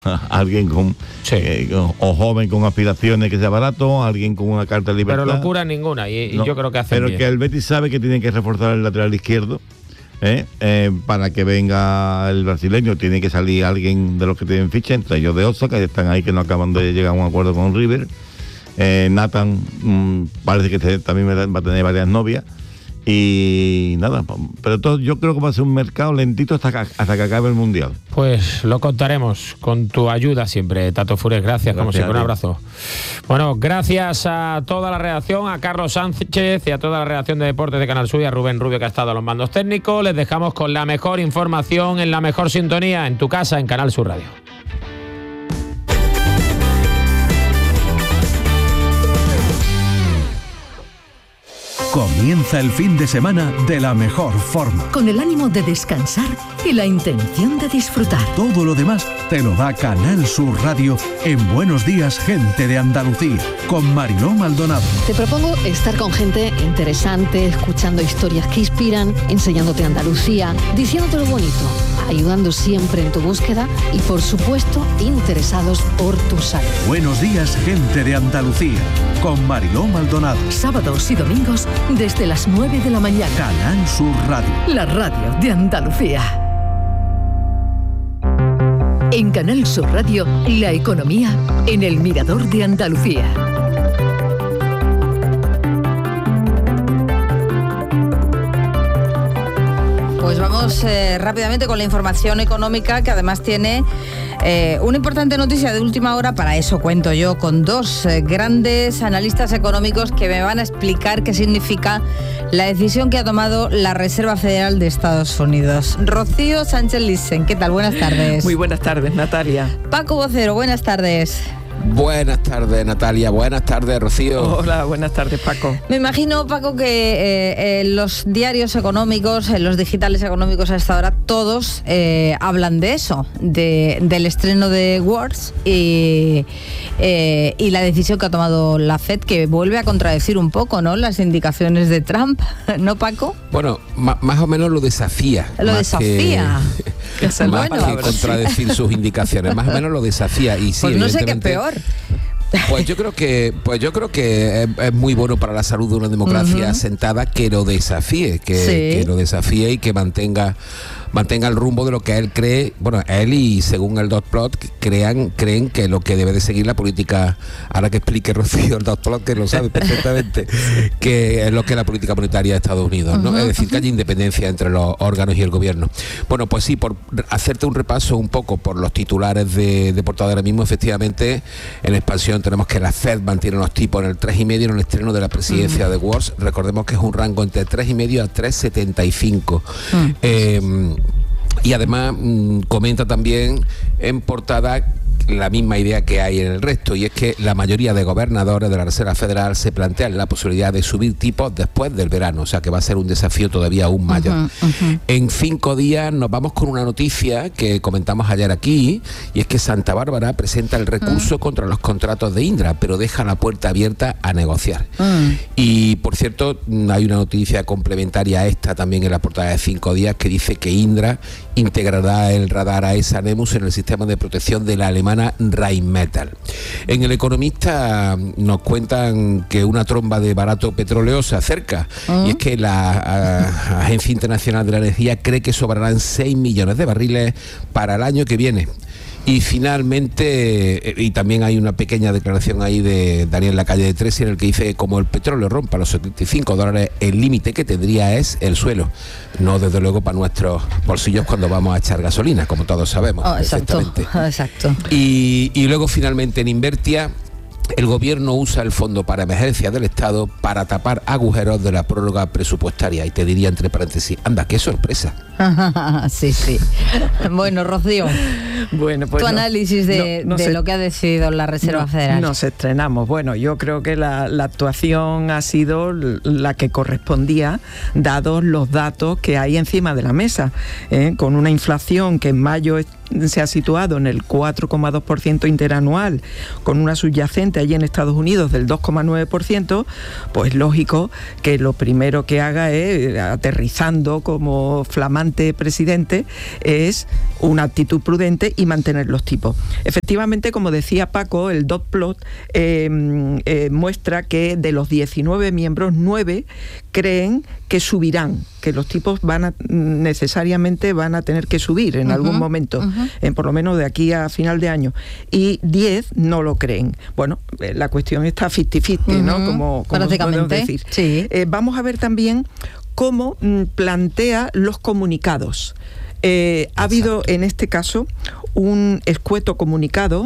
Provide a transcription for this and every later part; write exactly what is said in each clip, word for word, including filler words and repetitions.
alguien con, sí. eh, o joven con aspiraciones que sea barato, alguien con una carta de libertad. Pero locura ninguna, y, y no, yo creo que hace Pero bien. que el Betis sabe que tiene que reforzar el lateral izquierdo, ¿eh? Eh, para que venga el brasileño, tiene que salir alguien de los que tienen ficha, entre ellos de Osa, que están ahí, que no acaban de llegar a un acuerdo con River. Eh, Nathan mmm, parece que te, también va a tener varias novias. Y nada, pero todo, yo creo que va a ser un mercado lentito hasta que, hasta que acabe el Mundial. Pues lo contaremos con tu ayuda siempre, Tato Fures. Gracias, gracias como siempre, un abrazo. Bueno, gracias a toda la redacción, a Carlos Sánchez y a toda la redacción de Deportes de Canal Sur y a Rubén Rubio, que ha estado a los mandos técnicos. Les dejamos con la mejor información en la mejor sintonía, en tu casa, en Canal Sur Radio. Comienza el fin de semana de la mejor forma. Con el ánimo de descansar y la intención de disfrutar. Todo lo demás te lo da Canal Sur Radio en Buenos Días, Gente de Andalucía, con Mariló Maldonado. Te propongo estar con gente interesante, escuchando historias que inspiran, enseñándote Andalucía, diciéndote lo bonito, ayudando siempre en tu búsqueda y, por supuesto, interesados por tu salud. Buenos Días, Gente de Andalucía, con Mariló Maldonado. Sábados y domingos desde las nueve de la mañana. Canal Sur Radio. La radio de Andalucía. En Canal Sur Radio, la economía en el Mirador de Andalucía. Pues vamos eh, rápidamente con la información económica, que además tiene eh, una importante noticia de última hora. Para eso cuento yo con dos eh, grandes analistas económicos que me van a explicar qué significa la decisión que ha tomado la Reserva Federal de Estados Unidos. Rocío Sánchez Lissen, ¿qué tal? Buenas tardes. Muy buenas tardes, Natalia. Paco Vocero, buenas tardes. Buenas tardes, Natalia. Buenas tardes, Rocío. Hola, buenas tardes, Paco. Me imagino, Paco, que eh, eh, los diarios económicos, eh, los digitales económicos a esta hora, todos eh, hablan de eso, de, del estreno de Words y, eh, y la decisión que ha tomado la Fed, que vuelve a contradecir un poco, ¿no?, las indicaciones de Trump, ¿no, Paco? Bueno, ma- más o menos lo desafía. Lo desafía. Que, más bueno, que contradecir sí. sus indicaciones, más o menos lo desafía. Y sí, pues no sé qué es peor. Pues yo creo que, pues yo creo que es, es muy bueno para la salud de una democracia uh-huh. asentada que lo desafíe, que, sí. que lo desafíe y que mantenga mantenga el rumbo de lo que él cree. Bueno, él y según el dot plot crean, creen que lo que debe de seguir la política, ahora que explique Rocío el dot plot, que lo sabe perfectamente, que es lo que es la política monetaria de Estados Unidos, ¿no? Uh-huh, es decir, uh-huh. que haya independencia entre los órganos y el gobierno. Bueno, pues sí, por hacerte un repaso un poco por los titulares de, de portada ahora mismo, efectivamente, en expansión tenemos que la Fed mantiene los tipos en el tres coma cinco en el estreno de la presidencia uh-huh. de Words. Recordemos que es un rango entre tres coma cinco a tres coma setenta y cinco. Uh-huh. Eh, y además mmm, comenta también en portada la misma idea que hay en el resto, y es que la mayoría de gobernadores de la Reserva Federal se plantean la posibilidad de subir tipos después del verano, o sea que va a ser un desafío todavía aún mayor. Uh-huh, uh-huh. En cinco días nos vamos con una noticia que comentamos ayer aquí, y es que Santa Bárbara presenta el recurso uh-huh. contra los contratos de Indra, pero deja la puerta abierta a negociar. Uh-huh. Y por cierto, hay una noticia complementaria a esta también en la portada de cinco días que dice que Indra integrará el radar A E S A Nemus en el sistema de protección de la alemana Rheinmetall. En El Economista nos cuentan que una tromba de barato petróleo se acerca, uh-huh. y es que la a, Agencia Internacional de la Energía cree que sobrarán seis millones de barriles para el año que viene. Y finalmente, y también hay una pequeña declaración ahí de Daniel Lacalle de Tresi, en el que dice que como el petróleo rompa los setenta y cinco dólares, el límite que tendría es el suelo, no desde luego para nuestros bolsillos cuando vamos a echar gasolina, como todos sabemos. Oh, exacto, exacto. Y, y luego finalmente en Invertia, el gobierno usa el fondo para emergencias del Estado para tapar agujeros de la prórroga presupuestaria. Y te diría entre paréntesis, anda, qué sorpresa. Sí, sí. Bueno, Rocío, bueno, pues tu no, análisis de, no, no de se, lo que ha decidido la Reserva no, Federal. Nos estrenamos. Bueno, yo creo que la, la actuación ha sido la que correspondía, dados los datos que hay encima de la mesa, ¿eh? Con una inflación que en mayo se ha situado en el cuatro coma dos por ciento interanual, con una subyacente allí en Estados Unidos del dos coma nueve por ciento, pues lógico que lo primero que haga es, aterrizando como flamante presidente, es una actitud prudente y mantener los tipos. Efectivamente, como decía Paco, el dot plot eh, eh, muestra que de los diecinueve miembros, nueve creen que subirán, que los tipos van a, necesariamente van a tener que subir en uh-huh, algún momento, uh-huh. eh, por lo menos de aquí a final de año, y diez no lo creen. Bueno, eh, la cuestión está cincuenta cincuenta, uh-huh. ¿no? Como, como podemos decir. Sí. Eh, vamos a ver también cómo mm, plantea los comunicados. Eh, ha habido en este caso un escueto comunicado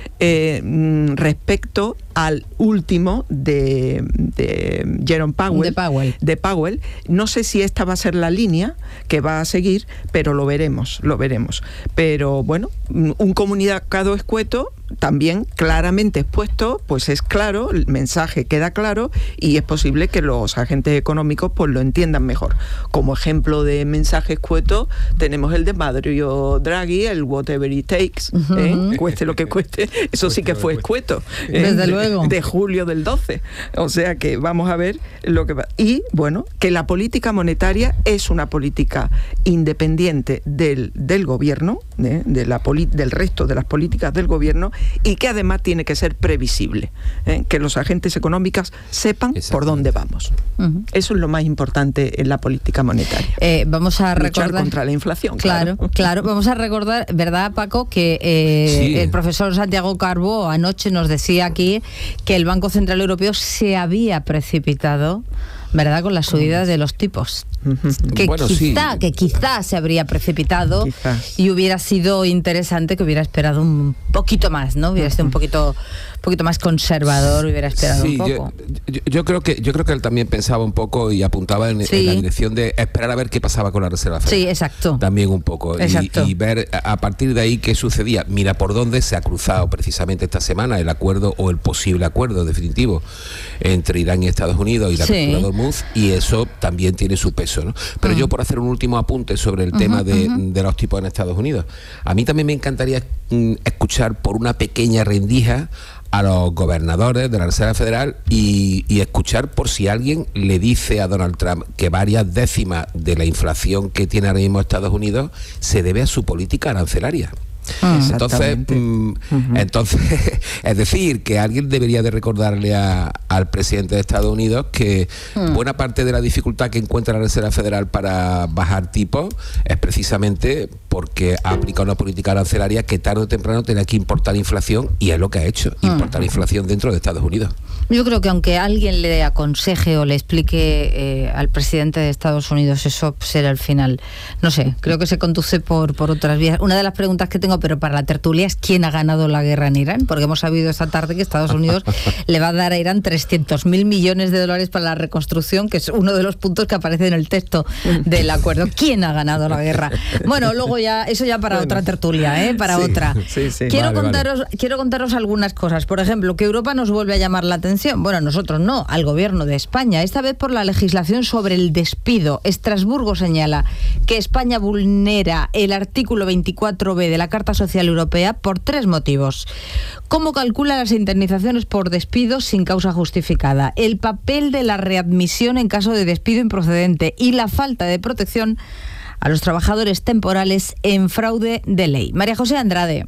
eh, respecto al último de, de Jerome Powell, de Powell. de Powell. No sé si esta va a ser la línea que va a seguir, pero lo veremos, lo veremos. Pero bueno, un comunicado escueto también claramente expuesto, pues es claro, el mensaje queda claro y es posible que los agentes económicos pues lo entiendan mejor. Como ejemplo de mensaje escueto tenemos el de Mario Draghi, el whatever it takes, uh-huh. ¿eh? Cueste lo que cueste, eso sí que fue escueto. Desde ¿eh? luego. De julio del doce. O sea que vamos a ver lo que va. Y bueno, que la política monetaria es una política independiente del, del gobierno, ¿eh? de la poli- del resto de las políticas del gobierno, y que además tiene que ser previsible, ¿eh? que los agentes económicos sepan por dónde vamos. Uh-huh. Eso es lo más importante en la política monetaria. Eh, vamos a Luchar recordar contra la inflación. Claro, claro, claro. Vamos a recordar, ¿verdad, Paco? Que eh, sí. el profesor Santiago Carbó anoche nos decía aquí que el Banco Central Europeo se había precipitado, ¿verdad?, con la subida de los tipos. Que, bueno, quizá, sí. que quizá se habría precipitado Quizás. y hubiera sido interesante que hubiera esperado un poquito más, ¿no? Hubiera sido un poquito, un poquito más conservador, hubiera esperado sí, un poco. Yo, yo, yo creo que yo creo que él también pensaba un poco y apuntaba en, sí. en la dirección de esperar a ver qué pasaba con la Reserva Federal. Sí, exacto. También un poco. Exacto. Y, y ver a partir de ahí qué sucedía. Mira por dónde se ha cruzado precisamente esta semana el acuerdo o el posible acuerdo definitivo entre Irán y Estados Unidos y la apertura sí. de Hormuz, y eso también tiene su peso, ¿no? Pero uh-huh. yo, por hacer un último apunte sobre el uh-huh, tema de, uh-huh. de los tipos en Estados Unidos, a mí también me encantaría mm, escuchar por una pequeña rendija a los gobernadores de la Reserva Federal y, y escuchar por si alguien le dice a Donald Trump que varias décimas de la inflación que tiene ahora mismo Estados Unidos se debe a su política arancelaria. Entonces, mm, uh-huh. entonces, es decir, que alguien debería de recordarle a, al presidente de Estados Unidos que uh-huh. buena parte de la dificultad que encuentra la Reserva Federal para bajar tipos es precisamente porque ha aplicado una política arancelaria que tarde o temprano tiene que importar inflación, y es lo que ha hecho, uh-huh. importar inflación dentro de Estados Unidos. Yo creo que aunque alguien le aconseje o le explique eh, al presidente de Estados Unidos, eso será el final. No sé, creo que se conduce por, por otras vías. Una de las preguntas que tengo, pero para la tertulia, es ¿quién ha ganado la guerra en Irán? Porque hemos sabido esta tarde que Estados Unidos le va a dar a Irán trescientos mil millones de dólares para la reconstrucción, que es uno de los puntos que aparece en el texto del acuerdo. ¿Quién ha ganado la guerra? Bueno, luego ya, eso ya para bueno, otra tertulia, ¿eh? Para sí, otra. Sí, sí. Quiero, vale, contaros, vale. quiero contaros algunas cosas. Por ejemplo, que Europa nos vuelve a llamar la atención. Bueno, a nosotros no, al gobierno de España, esta vez por la legislación sobre el despido. Estrasburgo señala que España vulnera el artículo veinticuatro be de la Carta Social Europea por tres motivos. ¿Cómo calcula las indemnizaciones por despido sin causa justificada? El papel de la readmisión en caso de despido improcedente y la falta de protección a los trabajadores temporales en fraude de ley. María José Andrade.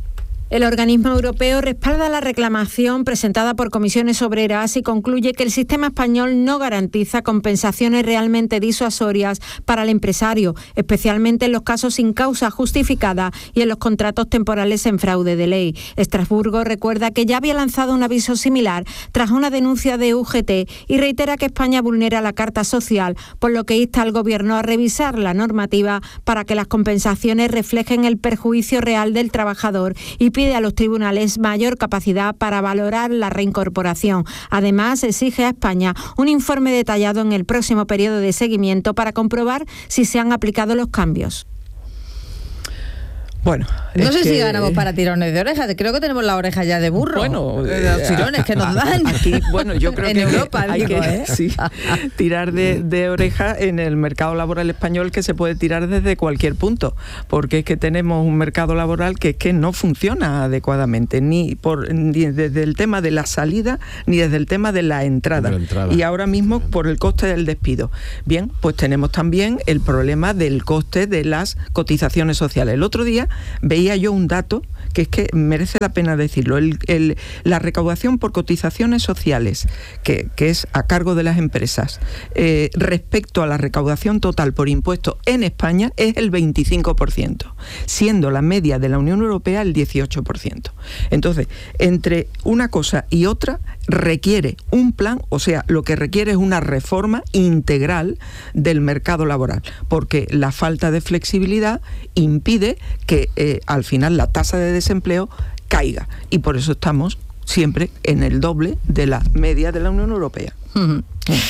El organismo europeo respalda la reclamación presentada por Comisiones Obreras y concluye que el sistema español no garantiza compensaciones realmente disuasorias para el empresario, especialmente en los casos sin causa justificada y en los contratos temporales en fraude de ley. Estrasburgo recuerda que ya había lanzado un aviso similar tras una denuncia de U G T y reitera que España vulnera la Carta Social, por lo que insta al Gobierno a revisar la normativa para que las compensaciones reflejen el perjuicio real del trabajador y pide a los tribunales mayor capacidad para valorar la reincorporación. Además, exige a España un informe detallado en el próximo periodo de seguimiento para comprobar si se han aplicado los cambios. Bueno, no sé que... si ganamos para tirones de orejas. Creo que tenemos la oreja ya de burro. Bueno, de los tirones que nos dan. Aquí, bueno, yo creo en que Europa, hay digo, que ¿eh? sí, tirar de, de oreja en el mercado laboral español, que se puede tirar desde cualquier punto, porque es que tenemos un mercado laboral que es que no funciona adecuadamente, ni por ni desde el tema de la salida ni desde el tema de la entrada. De la entrada. Y ahora mismo por el coste del despido. Bien, pues tenemos también el problema del coste de las cotizaciones sociales. El otro día veía yo un dato que es que merece la pena decirlo. El, el, la recaudación por cotizaciones sociales, que, que es a cargo de las empresas, eh, respecto a la recaudación total por impuestos en España, es el veinticinco por ciento, siendo la media de la Unión Europea el dieciocho por ciento. Entonces, entre una cosa y otra, requiere un plan, o sea, lo que requiere es una reforma integral del mercado laboral, porque la falta de flexibilidad impide que eh, al final la tasa de desempleo caiga, y por eso estamos siempre en el doble de la media de la Unión Europea. Uh-huh.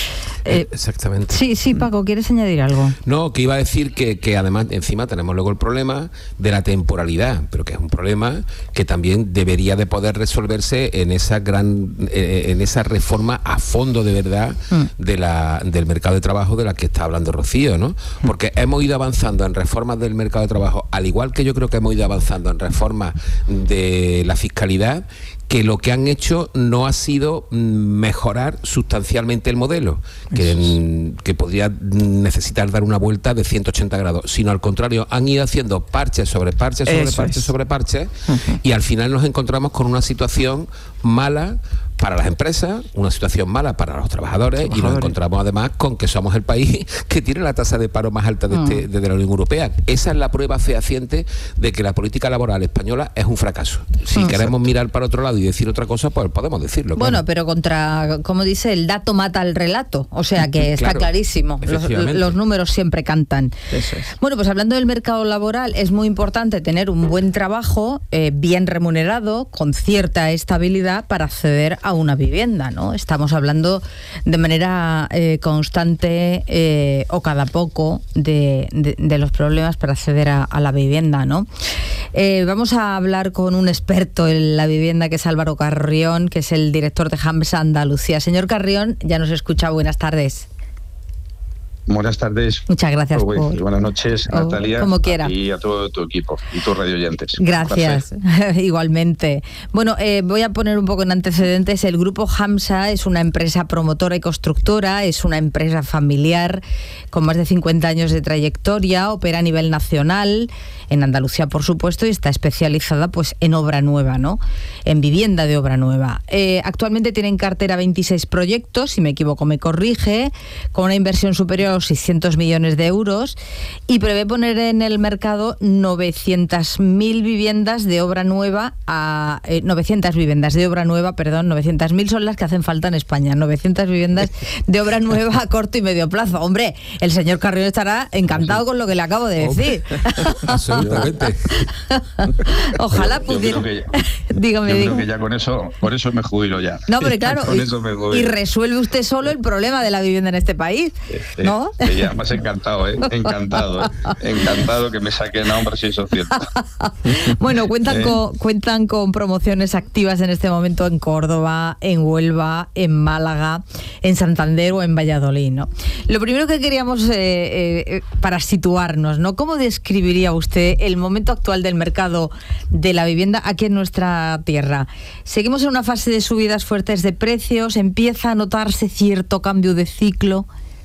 Eh, Exactamente. Sí, sí, Paco, ¿quieres añadir algo? No, que iba a decir que, que además encima tenemos luego el problema de la temporalidad, pero que es un problema que también debería de poder resolverse en esa gran, eh, en esa reforma a fondo de verdad mm. de la, del mercado de trabajo de la que está hablando Rocío, ¿no? Porque hemos ido avanzando en reformas del mercado de trabajo, al igual que yo creo que hemos ido avanzando en reformas de la fiscalidad, que lo que han hecho no ha sido mejorar sustancialmente el modelo, que, que podría necesitar dar una vuelta de ciento ochenta grados, sino al contrario, han ido haciendo parches sobre parches sobre Eso parches es. sobre parches, uh-huh. y al final nos encontramos con una situación mala para las empresas, una situación mala para los trabajadores, trabajadores, y nos encontramos además con que somos el país que tiene la tasa de paro más alta de, este, de, de la Unión Europea. Esa es la prueba fehaciente de que la política laboral española es un fracaso. Si Exacto. queremos mirar para otro lado y decir otra cosa, pues podemos decirlo. Bueno, claro. pero contra, como dice, el dato mata al relato, o sea que está claro, clarísimo, los, los números siempre cantan. Eso es. Bueno, pues hablando del mercado laboral, es muy importante tener un buen trabajo, eh, bien remunerado, con cierta estabilidad para acceder a una vivienda, ¿no? Estamos hablando de manera eh, constante eh, o cada poco de, de, de los problemas para acceder a, a la vivienda, ¿no? Eh, vamos a hablar con un experto en la vivienda, que es Álvaro Carrión, que es el director de HAMSA Andalucía. Señor Carrión, ya nos escucha. Buenas tardes. Buenas tardes. Muchas gracias. Por... Buenas noches, oh, Natalia. Como quiera. Y a todo tu equipo y tus radioyentes. Gracias. Igualmente. Bueno, eh, voy a poner un poco en antecedentes. El grupo HAMSA es una empresa promotora y constructora, es una empresa familiar con más de cincuenta años de trayectoria, opera a nivel nacional, en Andalucía, por supuesto, y está especializada pues en obra nueva, ¿no? En vivienda de obra nueva. Eh, actualmente tiene en cartera veintiséis proyectos, si me equivoco me corrige, con una inversión superior a los seiscientos millones de euros, y prevé poner en el mercado novecientas mil viviendas de obra nueva, a eh, novecientas viviendas de obra nueva, perdón, novecientas mil son las que hacen falta en España, novecientas viviendas de obra nueva a corto y medio plazo. Hombre, el señor Carrión estará encantado con lo que le acabo de decir. Absolutamente. Ojalá pudiera. Yo Dígame, yo digo. creo que ya con eso, por eso me jubilo ya. No, pero claro, con eso me jubilo. Y resuelve usted solo el problema de la vivienda en este país, este, ¿no? Sí, ya más encantado, ¿eh? Encantado, ¿eh? Encantado que me saquen a hombre si eso es cierto. Bueno, cuentan, ¿Eh? con, cuentan con promociones activas en este momento en Córdoba, en Huelva, en Málaga, en Santander o en Valladolid, ¿no? Lo primero que queríamos, eh, eh, para situarnos, ¿no? ¿Cómo describiría usted el momento actual del mercado de la vivienda aquí en nuestra tierra? ¿Seguimos en una fase de subidas fuertes de precios? ¿Empieza a notarse cierto cambio de ciclo?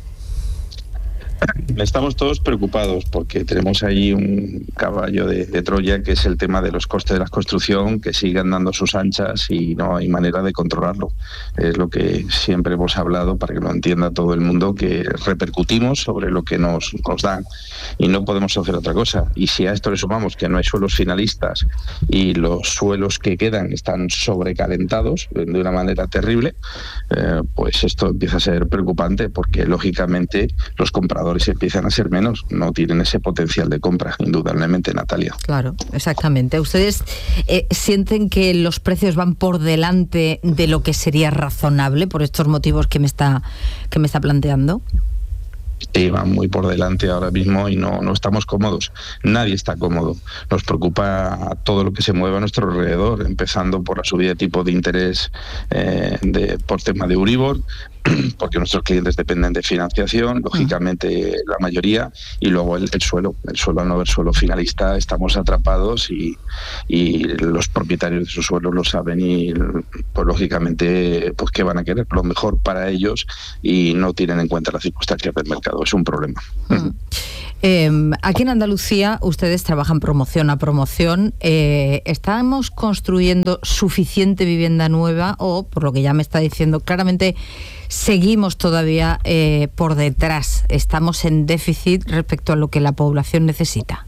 Estamos todos preocupados porque tenemos ahí un caballo de, de Troya, que es el tema de los costes de la construcción, que siguen dando sus anchas y no hay manera de controlarlo. Es lo que siempre hemos hablado, para que lo entienda todo el mundo, que repercutimos sobre lo que nos, nos dan y no podemos hacer otra cosa. Y si a esto le sumamos que no hay suelos finalistas y los suelos que quedan están sobrecalentados de una manera terrible, eh, pues esto empieza a ser preocupante, porque lógicamente los compradores empiezan a ser menos, no tienen ese potencial de compra, indudablemente, Natalia. Claro, exactamente. ¿Ustedes eh, sienten que los precios van por delante de lo que sería razonable por estos motivos que me está, que me está planteando? que van muy por delante ahora mismo y no, no estamos cómodos. Nadie está cómodo. Nos preocupa todo lo que se mueve a nuestro alrededor, empezando por la subida de tipo de interés eh, de, por tema de Euribor, porque nuestros clientes dependen de financiación, lógicamente la mayoría, y luego el, el suelo. El suelo, al no haber suelo finalista, estamos atrapados y, y los propietarios de esos suelos lo saben y, pues lógicamente, pues qué van a querer, lo mejor para ellos y no tienen en cuenta las circunstancias del mercado. Es un problema. Mm. Eh, aquí en Andalucía ustedes trabajan promoción a promoción. Eh, ¿Estamos construyendo suficiente vivienda nueva o, por lo que ya me está diciendo, claramente seguimos todavía eh, por detrás? ¿Estamos en déficit respecto a lo que la población necesita?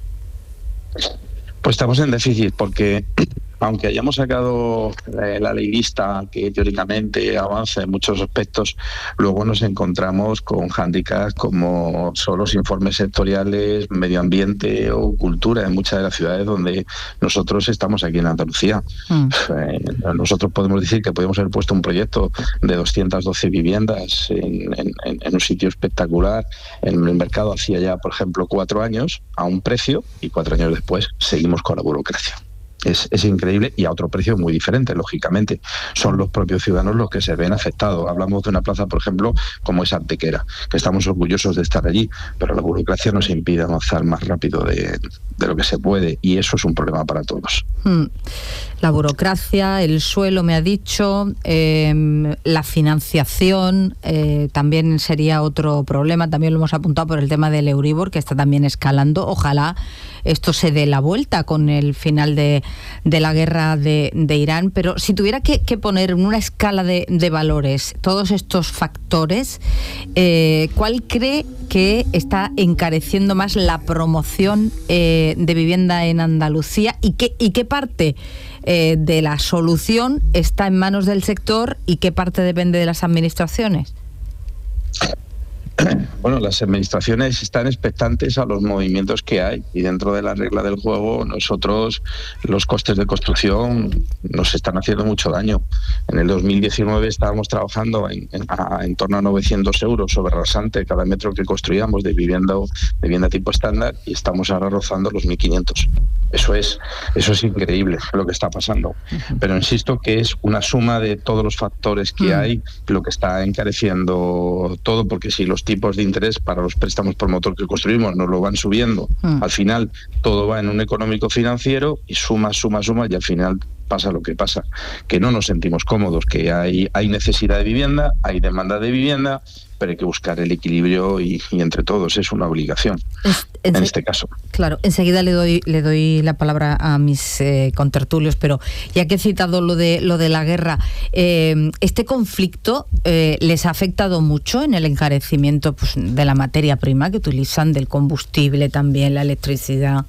Pues estamos en déficit porque, aunque hayamos sacado eh, la ley lista que teóricamente avanza en muchos aspectos, luego nos encontramos con hándicaps como son los informes sectoriales, medio ambiente o cultura en muchas de las ciudades donde nosotros estamos aquí en Andalucía. Mm. Eh, nosotros podemos decir que podemos haber puesto un proyecto de doscientas doce viviendas en, en, en un sitio espectacular en el mercado hacía ya, por ejemplo, cuatro años a un precio y cuatro años después seguimos con la burocracia. Es, es increíble y a otro precio muy diferente, lógicamente. Son los propios ciudadanos los que se ven afectados. Hablamos de una plaza, por ejemplo, como es Antequera, que estamos orgullosos de estar allí, pero la burocracia nos impide avanzar más rápido de, de lo que se puede y eso es un problema para todos. Hmm. La burocracia, el suelo, me ha dicho, eh, la financiación eh, también sería otro problema. También lo hemos apuntado por el tema del Euribor, que está también escalando. Ojalá esto se dé la vuelta con el final de, de la guerra de, de Irán, pero si tuviera que, que poner en una escala de, de valores todos estos factores, eh, ¿cuál cree que está encareciendo más la promoción eh, de vivienda en Andalucía y qué, y qué parte eh, de la solución está en manos del sector y qué parte depende de las administraciones? Bueno, las administraciones están expectantes a los movimientos que hay y dentro de la regla del juego nosotros los costes de construcción nos están haciendo mucho daño. En el dos mil diecinueve estábamos trabajando en, en, a, en torno a novecientos euros sobre rasante cada metro que construíamos de vivienda, de vivienda tipo estándar y estamos ahora rozando los mil quinientos. Eso es, eso es increíble lo que está pasando. Pero insisto que es una suma de todos los factores que hay lo que está encareciendo todo, porque si los tipos de interés para los préstamos por motor que construimos nos lo van subiendo, mm. al final todo va en un económico financiero y suma, suma, suma y al final pasa lo que pasa, que no nos sentimos cómodos, que hay, hay necesidad de vivienda, hay demanda de vivienda, pero hay que buscar el equilibrio y, y entre todos es una obligación es, en, en este caso. Claro, enseguida le doy le doy la palabra a mis eh, contertulios, pero ya que he citado lo de lo de la guerra, eh, ¿este conflicto eh, les ha afectado mucho en el encarecimiento pues, de la materia prima que utilizan, del combustible también, la electricidad?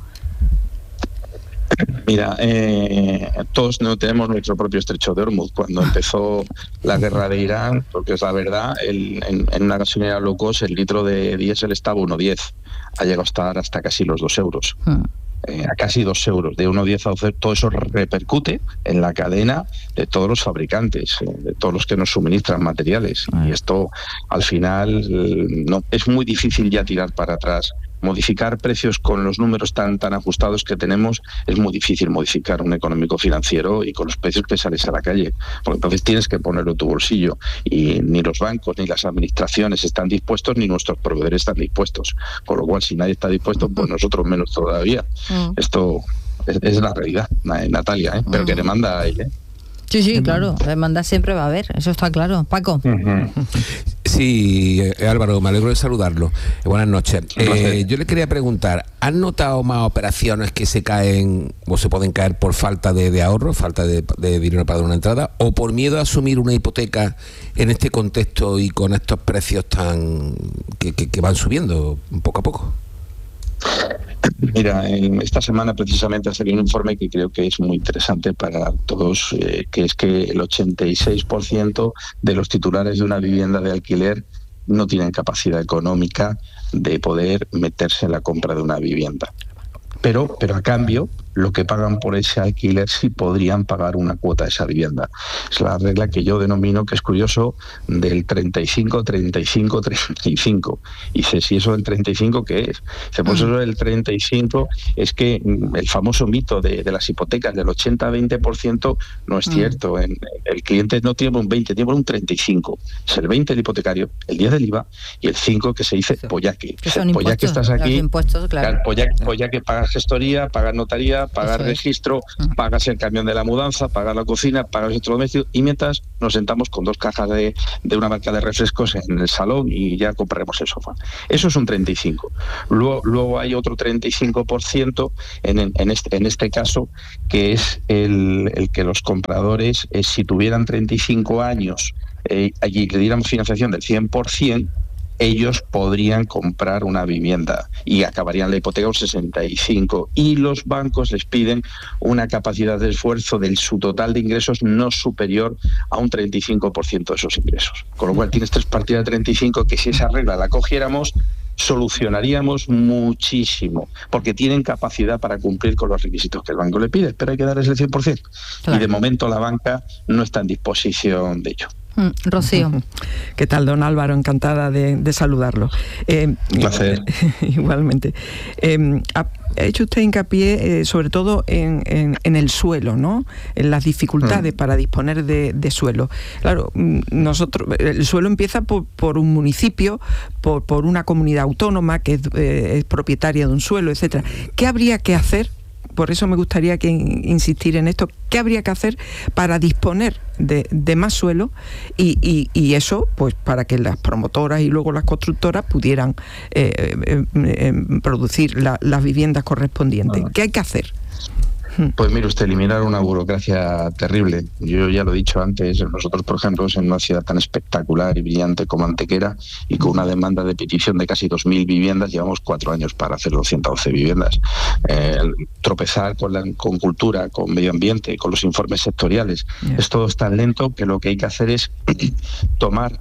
Mira, eh, todos no tenemos nuestro propio estrecho de Hormuz. Cuando empezó la guerra de Irán, porque es la verdad, el, en, en una gasolinera low cost el litro de diésel estaba uno diez. Ha llegado a estar hasta casi los dos euros. Hmm. Eh, a casi dos euros, de uno diez a doce, todo eso repercute en la cadena de todos los fabricantes, eh, de todos los que nos suministran materiales. Ah. Y esto, al final, no es muy difícil ya tirar para atrás. Modificar precios con los números tan tan ajustados que tenemos es muy difícil modificar un económico financiero y con los precios que sales a la calle, porque entonces tienes que ponerlo en tu bolsillo y ni los bancos ni las administraciones están dispuestos ni nuestros proveedores están dispuestos, con lo cual si nadie está dispuesto pues nosotros menos todavía. Mm. Esto es, es la realidad, Natalia, ¿eh? Pero mm. que demanda hay, ¿eh? Sí, sí, claro, demanda siempre va a haber, eso está claro. Paco. Uh-huh. Sí, eh, Álvaro, me alegro de saludarlo. Eh, buenas noches. Eh, yo le quería preguntar, ¿han notado más operaciones que se caen o se pueden caer por falta de, de ahorro, falta de, de dinero para dar una entrada, o por miedo a asumir una hipoteca en este contexto y con estos precios tan que, que, que van subiendo poco a poco? Mira, esta semana precisamente ha salido un informe que creo que es muy interesante para todos, eh, que es que el ochenta y seis por ciento de los titulares de una vivienda de alquiler no tienen capacidad económica de poder meterse en la compra de una vivienda. Pero, pero a cambio, lo que pagan por ese alquiler si podrían pagar una cuota de esa vivienda. Es la regla que yo denomino, que es curioso, del treinta y cinco, treinta y cinco, treinta y cinco. Y dice, si eso del treinta y cinco, ¿qué es? Dice, pues eso del treinta y cinco es que el famoso mito de, de las hipotecas del ochenta a veinte por ciento no es cierto. En, el cliente no tiene un veinte, tiene un treinta y cinco. Es el veinte el hipotecario, el diez del I V A y el cinco que se dice pollaque. Que son pues ya que estás aquí, impuestos, claro. Pues ya, pues ya que pagas gestoría, pagas notaría, pagas registro, pagas el camión de la mudanza, pagas la cocina, pagas el electrodoméstico, y mientras nos sentamos con dos cajas de, de una marca de refrescos en el salón y ya compraremos el sofá. Eso es un treinta y cinco. Luego, luego hay otro treinta y cinco por ciento en, en, este, en este caso, que es el, el que los compradores, eh, si tuvieran treinta y cinco años eh, y le diéramos financiación del cien por ciento, ellos podrían comprar una vivienda y acabarían la hipoteca un sesenta y cinco, y los bancos les piden una capacidad de esfuerzo de su total de ingresos no superior a un treinta y cinco por ciento de esos ingresos. Con lo cual tienes tres partidas de treinta y cinco que, si esa regla la cogiéramos, solucionaríamos muchísimo, porque tienen capacidad para cumplir con los requisitos que el banco le pide, pero hay que darles el cien por ciento. Claro. Y de momento la banca no está en disposición de ello. Mm, Rocío. ¿Qué tal, don Álvaro? Encantada de, de saludarlo. Eh, Un placer. Igualmente. Eh, ha, ha hecho usted hincapié eh, sobre todo en, en, en el suelo, ¿no? En las dificultades mm. para disponer de, de suelo. Claro, nosotros, el suelo empieza por, por un municipio, por, por una comunidad autónoma que es, eh, es propietaria de un suelo, etcétera. ¿Qué habría que hacer? Por eso me gustaría que insistir en esto. ¿Qué habría que hacer para disponer de, de más suelo y, y, y eso, pues para que las promotoras y luego las constructoras pudieran eh, eh, eh, producir la, las viviendas correspondientes? ¿Qué hay que hacer? Pues mire usted, eliminar una burocracia terrible. Yo ya lo he dicho antes, nosotros, por ejemplo, en una ciudad tan espectacular y brillante como Antequera, y con una demanda de petición de casi dos mil viviendas, llevamos cuatro años para hacer doscientas doce viviendas. Eh, tropezar con, la, con cultura, con medio ambiente, con los informes sectoriales, yeah. Esto es tan lento que lo que hay que hacer es tomar...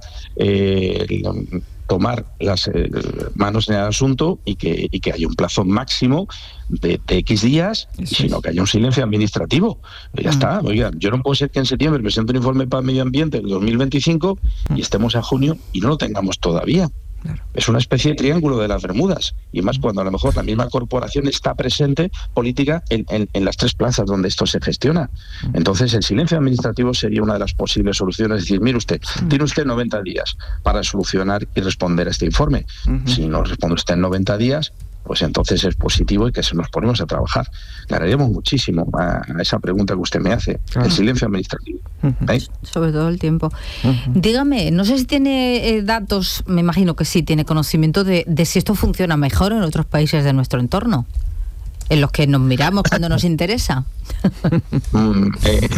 Eh, tomar las eh, manos en el asunto y que, y que haya un plazo máximo de, de X días, y sino que haya un silencio administrativo. Ya mm. está. Oiga, yo no puedo ser que en septiembre presente un informe para el medio ambiente del dos mil veinticinco mm. y estemos a junio y no lo tengamos todavía. Claro. Es una especie de triángulo de las Bermudas, y más cuando a lo mejor la misma corporación está presente política en, en, en las tres plazas donde esto se gestiona. Entonces el silencio administrativo sería una de las posibles soluciones. Es decir, mire usted, uh-huh. tiene usted noventa días para solucionar y responder a este informe. Uh-huh. Si no responde usted en noventa días, pues entonces es positivo y que se nos ponemos a trabajar. Ganaríamos muchísimo a, a esa pregunta que usted me hace, claro. El silencio administrativo. ¿Eh? Sobre todo el tiempo. Uh-huh. Dígame, no sé si tiene eh, datos, me imagino que sí, tiene conocimiento de, de si esto funciona mejor en otros países de nuestro entorno, en los que nos miramos cuando nos interesa. Mm, eh.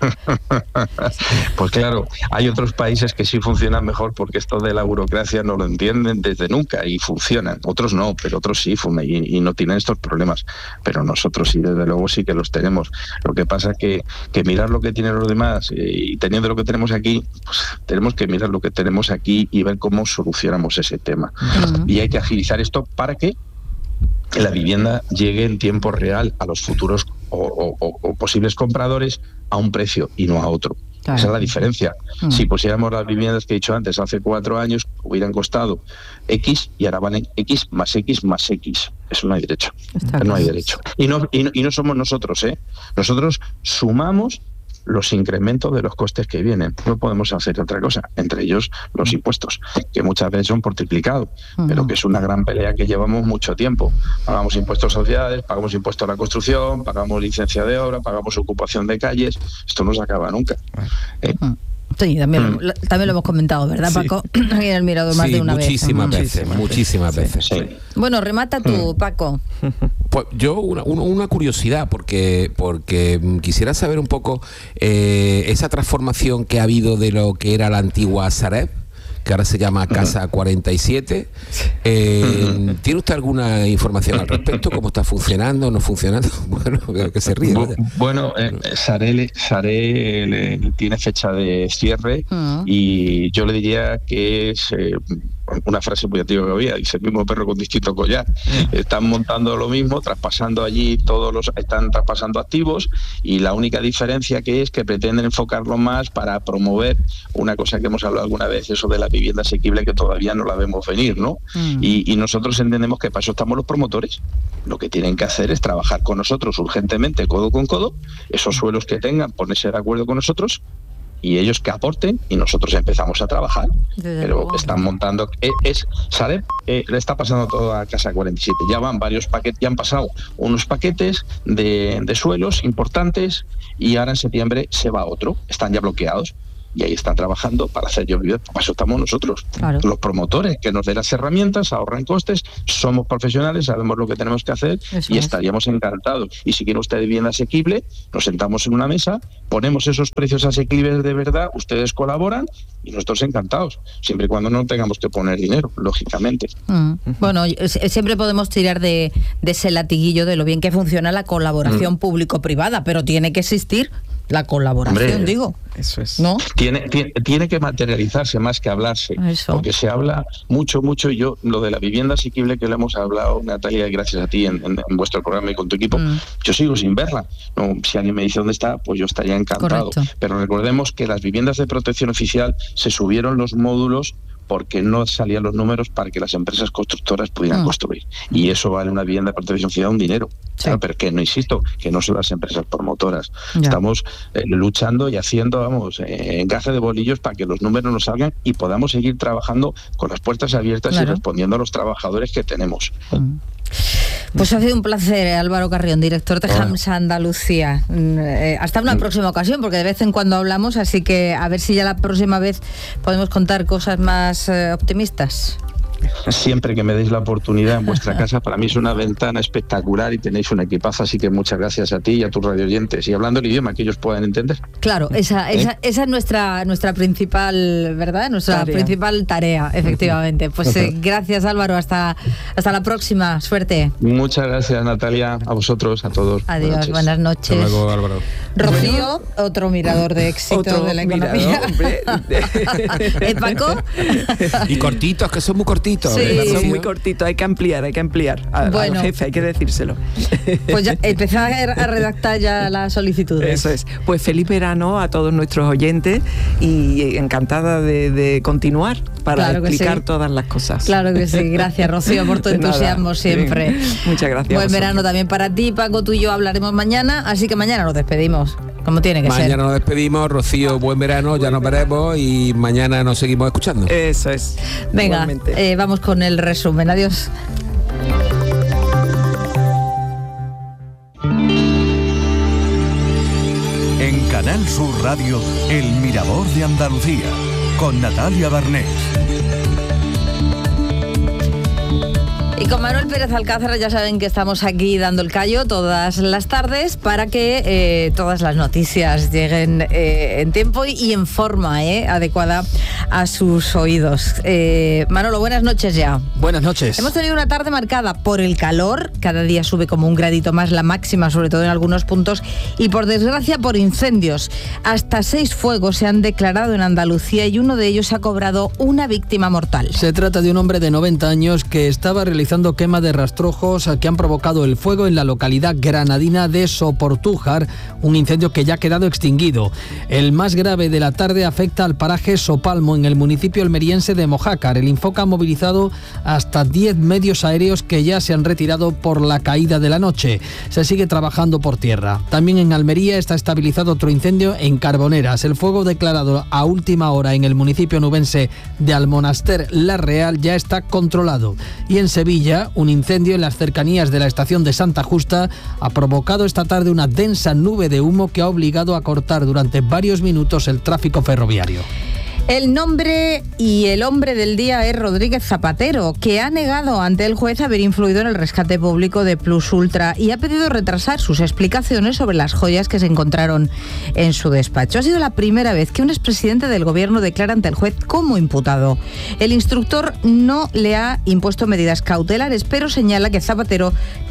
Pues claro, hay otros países que sí funcionan mejor, porque esto de la burocracia no lo entienden desde nunca y funcionan. Otros no, pero otros sí funcionan y, y no tienen estos problemas. Pero nosotros sí, desde luego sí que los tenemos. Lo que pasa es que, que mirar lo que tienen los demás eh, y teniendo lo que tenemos aquí, pues tenemos que mirar lo que tenemos aquí y ver cómo solucionamos ese tema. Uh-huh. Y hay que agilizar esto para que la vivienda llegue en tiempo real a los futuros o, o, o posibles compradores a un precio y no a otro. Claro. Esa es la diferencia. Mm. Si pusiéramos las viviendas que he dicho antes, hace cuatro años, hubieran costado X y ahora valen X más X más X. Eso no hay derecho. Está no claro. hay derecho. Y no, y, no, y no somos nosotros, ¿eh? Nosotros sumamos los incrementos de los costes que vienen. No podemos hacer otra cosa, entre ellos los impuestos, que muchas veces son por triplicado, uh-huh. pero que es una gran pelea que llevamos mucho tiempo. Pagamos impuestos a sociedades, pagamos impuestos a la construcción, pagamos licencia de obra, pagamos ocupación de calles. Esto no se acaba nunca. ¿Eh? Uh-huh. Sí, también, mm. lo, también lo hemos comentado, ¿verdad, Paco? Sí. Aquí en el Mirador más sí, de una muchísimas vez. Veces, uh-huh. Muchísimas veces, sí. veces. Sí. Bueno, remata tú, Paco. Pues yo, una, una curiosidad, porque, porque quisiera saber un poco eh, esa transformación que ha habido de lo que era la antigua Sareb, que ahora se llama Casa cuarenta y siete. Eh, ¿Tiene usted alguna información al respecto? ¿Cómo está funcionando, no funcionando? Bueno, que se ríe. ¿verdad? Bueno, eh, Sareb, Sareb tiene fecha de cierre uh-huh. y yo le diría que es, eh, una frase muy antigua que había, dice: el mismo perro con distinto collar. Están montando lo mismo, traspasando allí todos los, están traspasando activos, y la única diferencia que es que pretenden enfocarlo más para promover una cosa que hemos hablado alguna vez, eso de la vivienda asequible, que todavía no la vemos venir, ¿no? Mm. Y, y nosotros entendemos que para eso estamos los promotores. Lo que tienen que hacer es trabajar con nosotros urgentemente, codo con codo, esos suelos que tengan, ponerse de acuerdo con nosotros, y ellos que aporten, y nosotros empezamos a trabajar. Desde pero luego. Están montando, es, es Sareb eh, le está pasando todo a Casa cuarenta y siete, ya van varios paquetes, ya han pasado unos paquetes de, de suelos importantes, y ahora en septiembre se va otro, están ya bloqueados. Y ahí están trabajando para hacer yo vivienda. Para eso estamos nosotros, claro. Los promotores, que nos den las herramientas, ahorran costes, somos profesionales, sabemos lo que tenemos que hacer, eso y es. Estaríamos encantados. Y si quiere usted vivienda asequible, nos sentamos en una mesa, ponemos esos precios asequibles de verdad, ustedes colaboran y nosotros encantados, siempre y cuando no tengamos que poner dinero, lógicamente. Mm. Bueno, siempre podemos tirar de, de ese latiguillo de lo bien que funciona la colaboración mm. público-privada, pero tiene que existir la colaboración, Hombre, digo. Eso es. ¿No? Tiene, tiene, tiene que materializarse más que hablarse. Eso. Porque se habla mucho, mucho, y yo, lo de la vivienda asequible que le hemos hablado, Natalia, gracias a ti en, en, en vuestro programa y con tu equipo, mm. yo sigo sin verla. No, si alguien me dice dónde está, pues yo estaría encantado. Correcto. Pero recordemos que las viviendas de protección oficial se subieron los módulos porque no salían los números para que las empresas constructoras pudieran mm. construir. Y eso vale una vivienda de protección oficial un dinero. Sí. Claro, pero que no insisto, que no son las empresas promotoras. Ya. Estamos eh, luchando y haciendo, vamos, eh, encaje de bolillos para que los números nos salgan y podamos seguir trabajando con las puertas abiertas, claro, y respondiendo a los trabajadores que tenemos. Mm. Pues ha sido un placer, Álvaro Carrión, director de HAMSA Andalucía. Eh, hasta una próxima ocasión, porque de vez en cuando hablamos, así que a ver si ya la próxima vez podemos contar cosas más eh, optimistas. Siempre que me deis la oportunidad en vuestra casa, para mí es una ventana espectacular y tenéis un equipazo, así que muchas gracias a ti y a tus radioyentes, y hablando el idioma que ellos puedan entender. Claro, esa, ¿Eh? esa, esa es nuestra nuestra principal, ¿verdad? Nuestra tarea. principal tarea, efectivamente. Pues eh, gracias, Álvaro, hasta, hasta la próxima, suerte. Muchas gracias, Natalia, a vosotros, a todos. Adiós, buenas noches. Hasta luego, Álvaro. Rocío, otro mirador de éxito otro de la economía. ¿Eh, Paco? Y cortitos, que son muy cortitos. Sí. Son muy cortitos, hay que ampliar, hay que ampliar. A, bueno, al jefe hay que decírselo. Pues ya empezar a redactar ya las solicitudes. Eso es. Pues feliz verano a todos nuestros oyentes y encantada de, de continuar para claro explicar sí. todas las cosas. Claro que sí. Gracias, Rocío, por tu entusiasmo Nada. siempre. Bien. Muchas gracias. Buen verano también para ti, Paco. Tú y yo hablaremos mañana, así que mañana nos despedimos. Como tiene que mañana ser. Mañana nos despedimos, Rocío, buen verano, ya nos veremos y mañana nos seguimos escuchando. Eso es. Venga, eh, vamos con el resumen. Adiós. En Canal Sur Radio, El Mirador de Andalucía, con Natalia Barnés. Y con Manuel Pérez Alcázar ya saben que estamos aquí dando el callo todas las tardes para que eh, todas las noticias lleguen eh, en tiempo y, y en forma eh, adecuada a sus oídos. Eh, Manolo, buenas noches ya. Buenas noches. Hemos tenido una tarde marcada por el calor, cada día sube como un gradito más la máxima, sobre todo en algunos puntos, y por desgracia por incendios. Hasta seis fuegos se han declarado en Andalucía y uno de ellos ha cobrado una víctima mortal. Se trata de un hombre de noventa años que estaba realizando realizando quema de rastrojos que han provocado el fuego en la localidad granadina de Soportújar, un incendio que ya ha quedado extinguido. El más grave de la tarde afecta al paraje Sopalmo, en el municipio almeriense de Mojácar. El Infoca ha movilizado hasta diez medios aéreos que ya se han retirado por la caída de la noche. Se sigue trabajando por tierra. También en Almería está estabilizado otro incendio en Carboneras. El fuego declarado a última hora en el municipio nubense de Almonaster La Real ya está controlado. Y en Sevilla, un incendio en las cercanías de la estación de Santa Justa ha provocado esta tarde una densa nube de humo que ha obligado a cortar durante varios minutos el tráfico ferroviario. El nombre y el hombre del día es Rodríguez Zapatero, que ha negado ante el juez haber influido en el rescate público de Plus Ultra y ha pedido retrasar sus explicaciones sobre las joyas que se encontraron en su despacho. Ha sido la primera vez que un expresidente del gobierno declara ante el juez como imputado. El instructor no le ha impuesto medidas cautelares, pero señala que Zapatero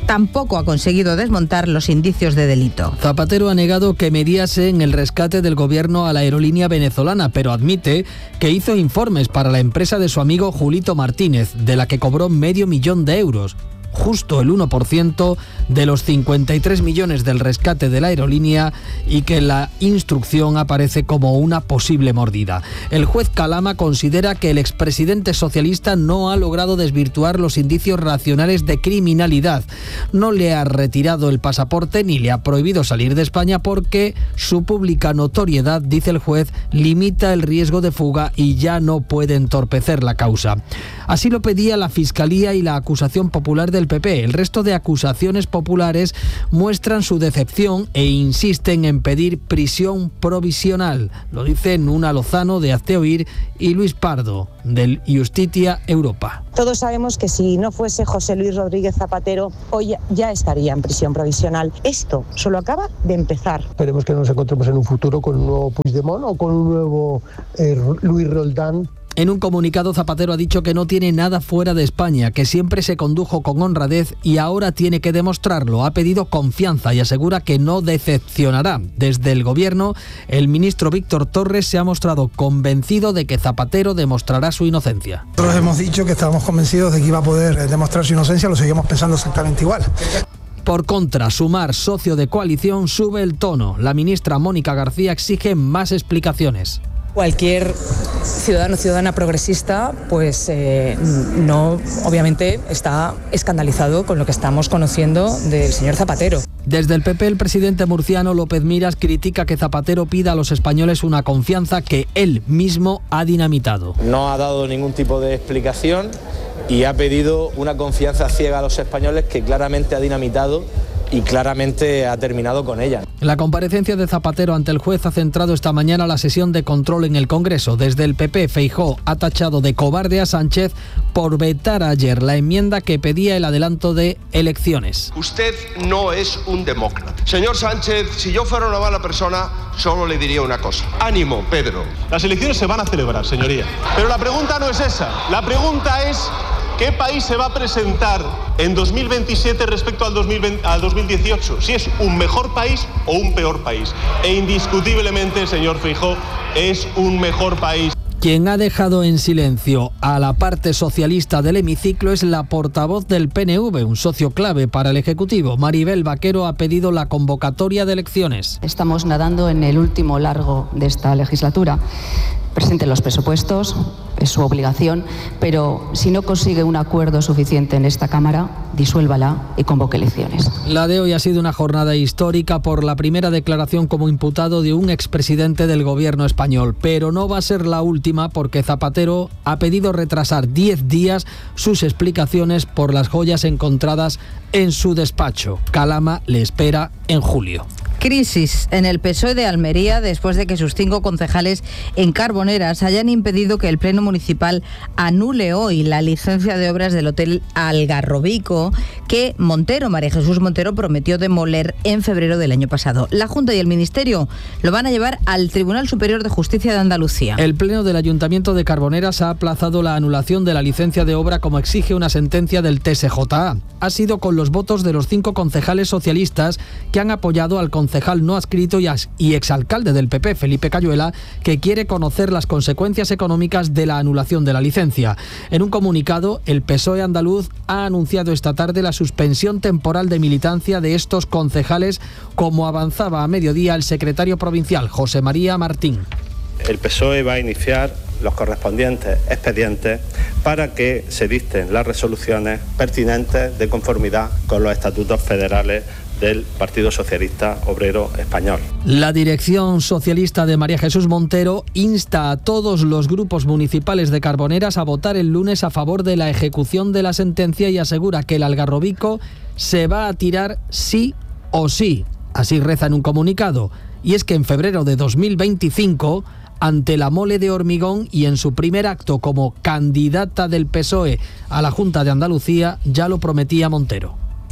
tampoco ha conseguido desmontar los indicios de delito. Zapatero ha negado que mediase en el rescate del gobierno a la aerolínea venezolana, pero admite que hizo informes para la empresa de su amigo Julito Martínez, de la que cobró medio millón de euros. Justo el uno por ciento de los cincuenta y tres millones del rescate de la aerolínea, y que en la instrucción aparece como una posible mordida. El juez Calama considera que el expresidente socialista no ha logrado desvirtuar los indicios racionales de criminalidad. No le ha retirado el pasaporte ni le ha prohibido salir de España porque su pública notoriedad, dice el juez, limita el riesgo de fuga y ya no puede entorpecer la causa. Así lo pedía la Fiscalía y la acusación popular del P P. El resto de acusaciones populares muestran su decepción e insisten en pedir prisión provisional. Lo dicen Una Lozano, de Hazte Oír, y Luis Pardo, del Justitia Europa. Todos sabemos que si no fuese José Luis Rodríguez Zapatero, hoy ya estaría en prisión provisional. Esto solo acaba de empezar. Esperemos que nos encontremos en un futuro con un nuevo Puigdemont o con un nuevo eh, Luis Roldán. En un comunicado, Zapatero ha dicho que no tiene nada fuera de España, que siempre se condujo con honradez y ahora tiene que demostrarlo. Ha pedido confianza y asegura que no decepcionará. Desde el gobierno, el ministro Víctor Torres se ha mostrado convencido de que Zapatero demostrará su inocencia. Nosotros hemos dicho que estábamos convencidos de que iba a poder demostrar su inocencia, lo seguimos pensando exactamente igual. Por contra, Sumar, socio de coalición, sube el tono. La ministra Mónica García exige más explicaciones. Cualquier ciudadano o ciudadana progresista, pues eh, no, obviamente, está escandalizado con lo que estamos conociendo del señor Zapatero. Desde el P P, el presidente murciano López Miras critica que Zapatero pida a los españoles una confianza que él mismo ha dinamitado. No ha dado ningún tipo de explicación y ha pedido una confianza ciega a los españoles que claramente ha dinamitado y claramente ha terminado con ella. La comparecencia de Zapatero ante el juez ha centrado esta mañana la sesión de control en el Congreso. Desde el P P, Feijóo ha tachado de cobarde a Sánchez por vetar ayer la enmienda que pedía el adelanto de elecciones. Usted no es un demócrata. Señor Sánchez, si yo fuera una mala persona, solo le diría una cosa. Ánimo, Pedro. Las elecciones se van a celebrar, señoría. Pero la pregunta no es esa. La pregunta es: ¿qué país se va a presentar en dos mil veintisiete respecto al dos mil veinte, al dos mil dieciocho? Si es un mejor país o un peor país. E indiscutiblemente, señor Feijóo, es un mejor país. Quien ha dejado en silencio a la parte socialista del hemiciclo es la portavoz del P N V, un socio clave para el Ejecutivo. Maribel Vaquero ha pedido la convocatoria de elecciones. Estamos nadando en el último largo de esta legislatura. Presente los presupuestos, es su obligación, pero si no consigue un acuerdo suficiente en esta Cámara, disuélvala y convoque elecciones. La de hoy ha sido una jornada histórica por la primera declaración como imputado de un expresidente del gobierno español, pero no va a ser la última porque Zapatero ha pedido retrasar diez días sus explicaciones por las joyas encontradas en su despacho. Calama le espera en julio. Crisis en el P S O E de Almería después de que sus cinco concejales en Carboneras hayan impedido que el Pleno Municipal anule hoy la licencia de obras del Hotel Algarrobico que Montero, María Jesús Montero, prometió demoler en febrero del año pasado. La Junta y el Ministerio lo van a llevar al Tribunal Superior de Justicia de Andalucía. El Pleno del Ayuntamiento de Carboneras ha aplazado la anulación de la licencia de obra como exige una sentencia del T S J A. Ha sido con los votos de los cinco concejales socialistas que han apoyado al concejal no adscrito y exalcalde del P P, Felipe Cayuela, que quiere conocer las consecuencias económicas de la anulación de la licencia. En un comunicado, el P S O E andaluz ha anunciado esta tarde la suspensión temporal de militancia de estos concejales, como avanzaba a mediodía el secretario provincial, José María Martín. El P S O E va a iniciar los correspondientes expedientes para que se dicten las resoluciones pertinentes de conformidad con los estatutos federales del Partido Socialista Obrero Español. La dirección socialista de María Jesús Montero insta a todos los grupos municipales de Carboneras a votar el lunes a favor de la ejecución de la sentencia y asegura que el Algarrobico se va a tirar sí o sí. Así reza en un comunicado. Y es que en febrero de dos mil veinticinco, ante la mole de hormigón y en su primer acto como candidata del P S O E a la Junta de Andalucía, ya lo prometía Montero.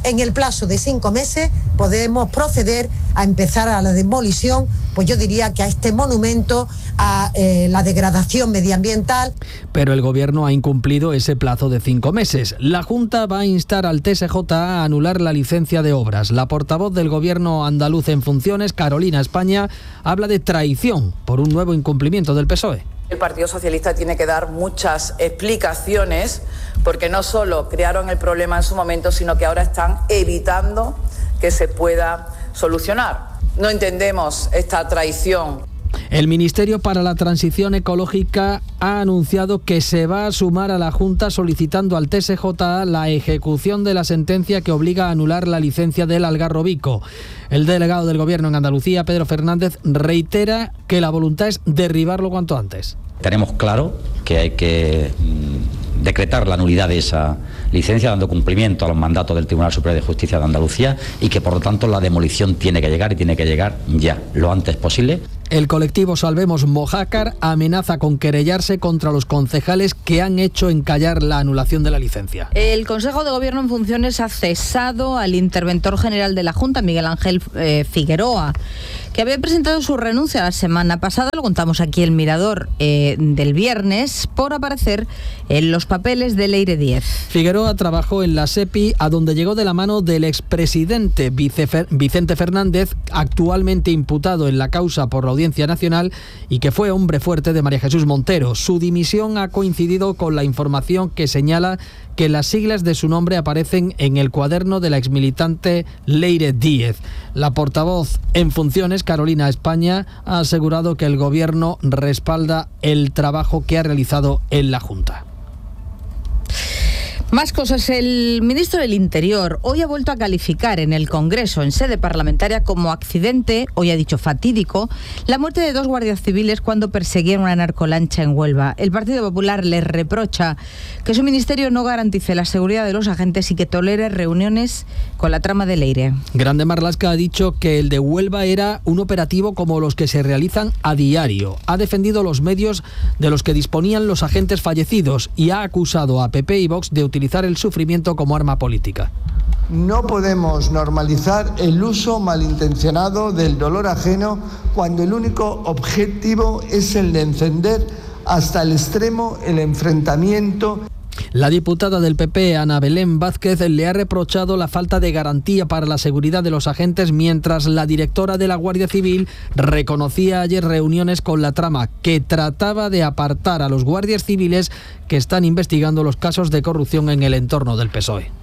en el plazo de cinco meses podemos proceder a empezar a la demolición, pues yo diría que a este monumento, a eh, la degradación medioambiental. Pero el Gobierno ha incumplido ese plazo de cinco meses. La Junta va a instar al T S J a anular la licencia de obras. La portavoz del Gobierno andaluz en funciones, Carolina España, habla de traición por un nuevo incumplimiento del P S O E. El Partido Socialista tiene que dar muchas explicaciones porque no solo crearon el problema en su momento, sino que ahora están evitando que se pueda solucionar. No entendemos esta traición. El Ministerio para la Transición Ecológica ha anunciado que se va a sumar a la Junta solicitando al T S J la ejecución de la sentencia que obliga a anular la licencia del Algarrobico. El delegado del Gobierno en Andalucía, Pedro Fernández, reitera que la voluntad es derribarlo cuanto antes. Tenemos claro que hay que mmm, decretar la nulidad de esa licencia, dando cumplimiento a los mandatos del Tribunal Superior de Justicia de Andalucía, y que por lo tanto la demolición tiene que llegar y tiene que llegar ya, lo antes posible. El colectivo Salvemos Mojácar amenaza con querellarse contra los concejales que han hecho encallar la anulación de la licencia. El Consejo de Gobierno en funciones ha cesado al interventor general de la Junta, Miguel Ángel eh, Figueroa, que había presentado su renuncia la semana pasada, lo contamos aquí en Mirador eh, del viernes, por aparecer en los papeles de Leire Díez. Figueroa trabajó en la SEPI, a donde llegó de la mano del expresidente Vicente Fernández, actualmente imputado en la causa por la Audiencia Nacional y que fue hombre fuerte de María Jesús Montero. Su dimisión ha coincidido con la información que señala que las siglas de su nombre aparecen en el cuaderno de la exmilitante Leire Díez. La portavoz en funciones, Carolina España, ha asegurado que el Gobierno respalda el trabajo que ha realizado en la Junta. Más cosas. El ministro del Interior hoy ha vuelto a calificar en el Congreso, en sede parlamentaria, como accidente, hoy ha dicho fatídico, la muerte de dos guardias civiles cuando perseguían una narcolancha en Huelva. El Partido Popular les reprocha que su ministerio no garantice la seguridad de los agentes y que tolere reuniones con la trama de Leire. Grande Marlaska ha dicho que el de Huelva era un operativo como los que se realizan a diario. Ha defendido los medios de los que disponían los agentes fallecidos y ha acusado a P P y Vox de utilizar el sufrimiento como arma política. No podemos normalizar el uso malintencionado del dolor ajeno cuando el único objetivo es el de encender hasta el extremo el enfrentamiento. La diputada del P P, Ana Belén Vázquez, le ha reprochado la falta de garantía para la seguridad de los agentes, mientras la directora de la Guardia Civil reconocía ayer reuniones con la trama que trataba de apartar a los guardias civiles que están investigando los casos de corrupción en el entorno del P S O E.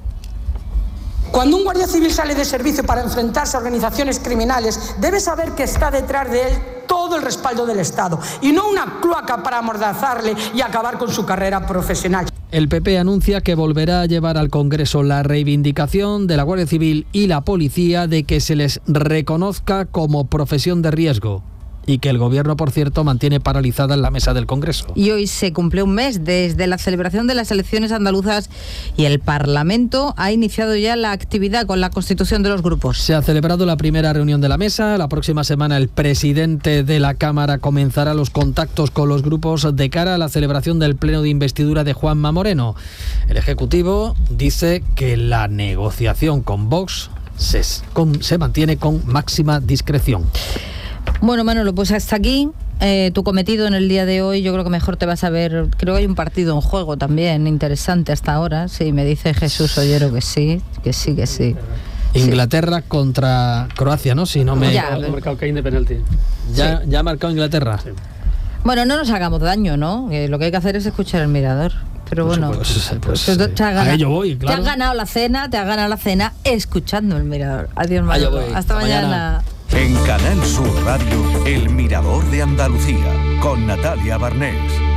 Cuando un guardia civil sale de servicio para enfrentarse a organizaciones criminales, debe saber que está detrás de él todo el respaldo del Estado y no una cloaca para amordazarle y acabar con su carrera profesional. El P P anuncia que volverá a llevar al Congreso la reivindicación de la Guardia Civil y la Policía de que se les reconozca como profesión de riesgo, y que el Gobierno, por cierto, mantiene paralizada en la mesa del Congreso. Y hoy se cumple un mes desde la celebración de las elecciones andaluzas y el Parlamento ha iniciado ya la actividad con la constitución de los grupos. Se ha celebrado la primera reunión de la mesa. La próxima semana el presidente de la Cámara comenzará los contactos con los grupos de cara a la celebración del pleno de investidura de Juanma Moreno. El Ejecutivo dice que la negociación con Vox se, con, se mantiene con máxima discreción. Bueno, Manolo, pues hasta aquí eh, tu cometido en el día de hoy. Yo creo que mejor te vas a ver. Creo que hay un partido en juego también interesante hasta ahora. Sí, me dice Jesús Ollero que sí, que sí, que sí. Inglaterra sí. Contra Croacia, ¿no? Si no me... Ya, ha marcado Kane de penalti. ¿Ya, sí. ¿Ya ha marcado Inglaterra? Sí. Bueno, no nos hagamos daño, ¿no? Eh, lo que hay que hacer es escuchar el Mirador. Pero bueno, pues, pues, pues, te, has ganado, a ello voy, claro. Te has ganado la cena, te has ganado la cena escuchando el Mirador. Adiós, Manolo. Hasta, Hasta mañana. mañana. En Canal Sur Radio, El Mirador de Andalucía, con Natalia Barnés.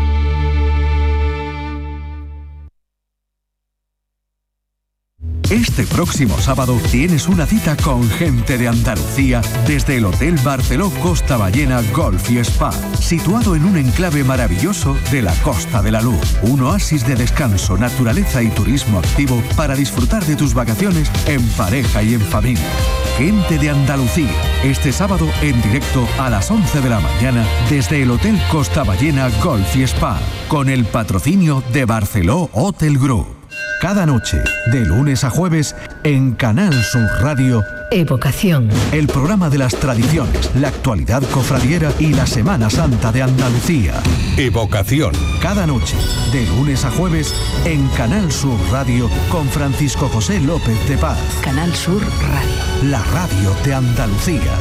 Este próximo sábado tienes una cita con gente de Andalucía desde el Hotel Barceló Costa Ballena Golf y Spa, situado en un enclave maravilloso de la Costa de la Luz. Un oasis de descanso, naturaleza y turismo activo para disfrutar de tus vacaciones en pareja y en familia. Gente de Andalucía, este sábado en directo a las once de la mañana desde el Hotel Costa Ballena Golf y Spa, con el patrocinio de Barceló Hotel Group. Cada noche, de lunes a jueves, en Canal Sur Radio. Evocación. El programa de las tradiciones, la actualidad cofradiera y la Semana Santa de Andalucía. Evocación. Cada noche, de lunes a jueves, en Canal Sur Radio, con Francisco José López de Paz. Canal Sur Radio. La radio de Andalucía.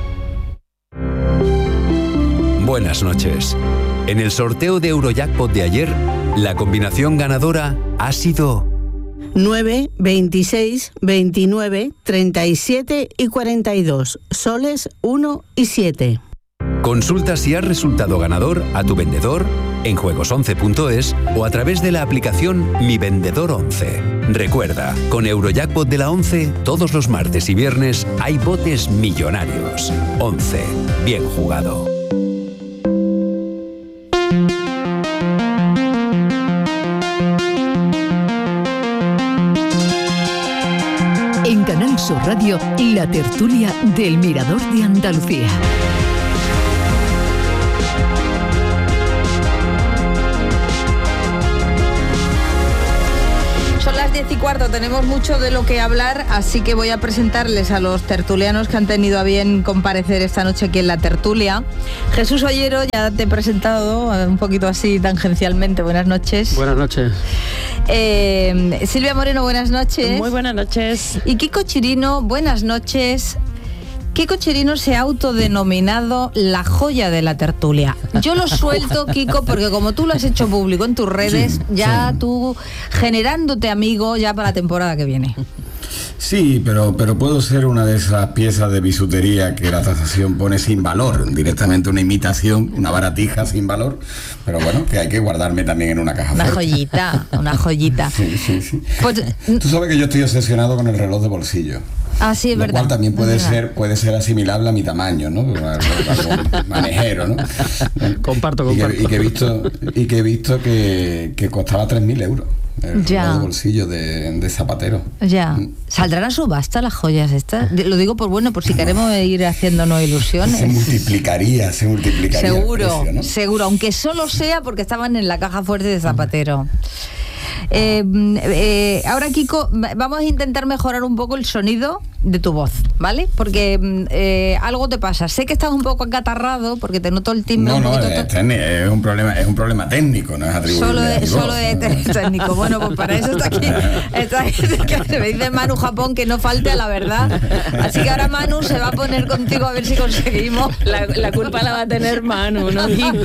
Buenas noches. En el sorteo de Eurojackpot de ayer, la combinación ganadora ha sido nueve, veintiséis, veintinueve, treinta y siete y cuarenta y dos, soles uno y siete. Consulta si has resultado ganador a tu vendedor en juegos once punto es o a través de la aplicación Mi Vendedor once. Recuerda, con Eurojackpot de la once, todos los martes y viernes hay botes millonarios. once. Bien jugado. En Canal Sur Radio, la tertulia del Mirador de Andalucía. Son las diez y cuarto, tenemos mucho de lo que hablar, así que voy a presentarles a los tertulianos que han tenido a bien comparecer esta noche aquí en la tertulia. Jesús Ollero, ya te he presentado un poquito así tangencialmente. Buenas noches. Buenas noches. Eh, Silvia Moreno, buenas noches. Muy buenas noches. Y Kiko Chirino, buenas noches. Kiko Chirino se ha autodenominado la joya de la tertulia. Yo lo suelto, Kiko, porque como tú lo has hecho público en tus redes, sí, ya sí. Tú generándote amigo ya para la temporada que viene. Sí, pero, pero puedo ser una de esas piezas de bisutería que la tasación pone sin valor, directamente una imitación, una baratija sin valor, pero bueno, que hay que guardarme también en una caja Una fuerte. joyita, una joyita. Sí, sí, sí. Pues, tú sabes que yo estoy obsesionado con el reloj de bolsillo. Ah, sí, es lo verdad. cual también puede es ser puede ser asimilable a mi tamaño, ¿no? Algo manejero, ¿no? Comparto, comparto. Y que, y que he visto, y que, he visto que, que costaba tres mil euros. El ya. reloj de bolsillo de, de Zapatero. Ya. ¿Saldrán a subasta las joyas estas? Lo digo por bueno, por si queremos ir haciéndonos ilusiones. Se multiplicaría, se multiplicaría. Seguro, el precio, ¿no? seguro, aunque solo sea porque estaban en la caja fuerte de Zapatero. Eh, eh, ahora, Kiko, vamos a intentar mejorar un poco el sonido de tu voz, ¿vale? Porque eh, algo te pasa. Sé que estás un poco acatarrado porque te noto el timbre. No, un no, poquito es, es un problema, es un problema técnico, no es atribuible. Solo a de, mi solo voz. de técnico. Bueno, pues para eso está aquí. Está aquí que me dice Manu Japón que no falte a la verdad. Así que ahora Manu se va a poner contigo a ver si conseguimos. La, la culpa la va a tener Manu, no Kiko.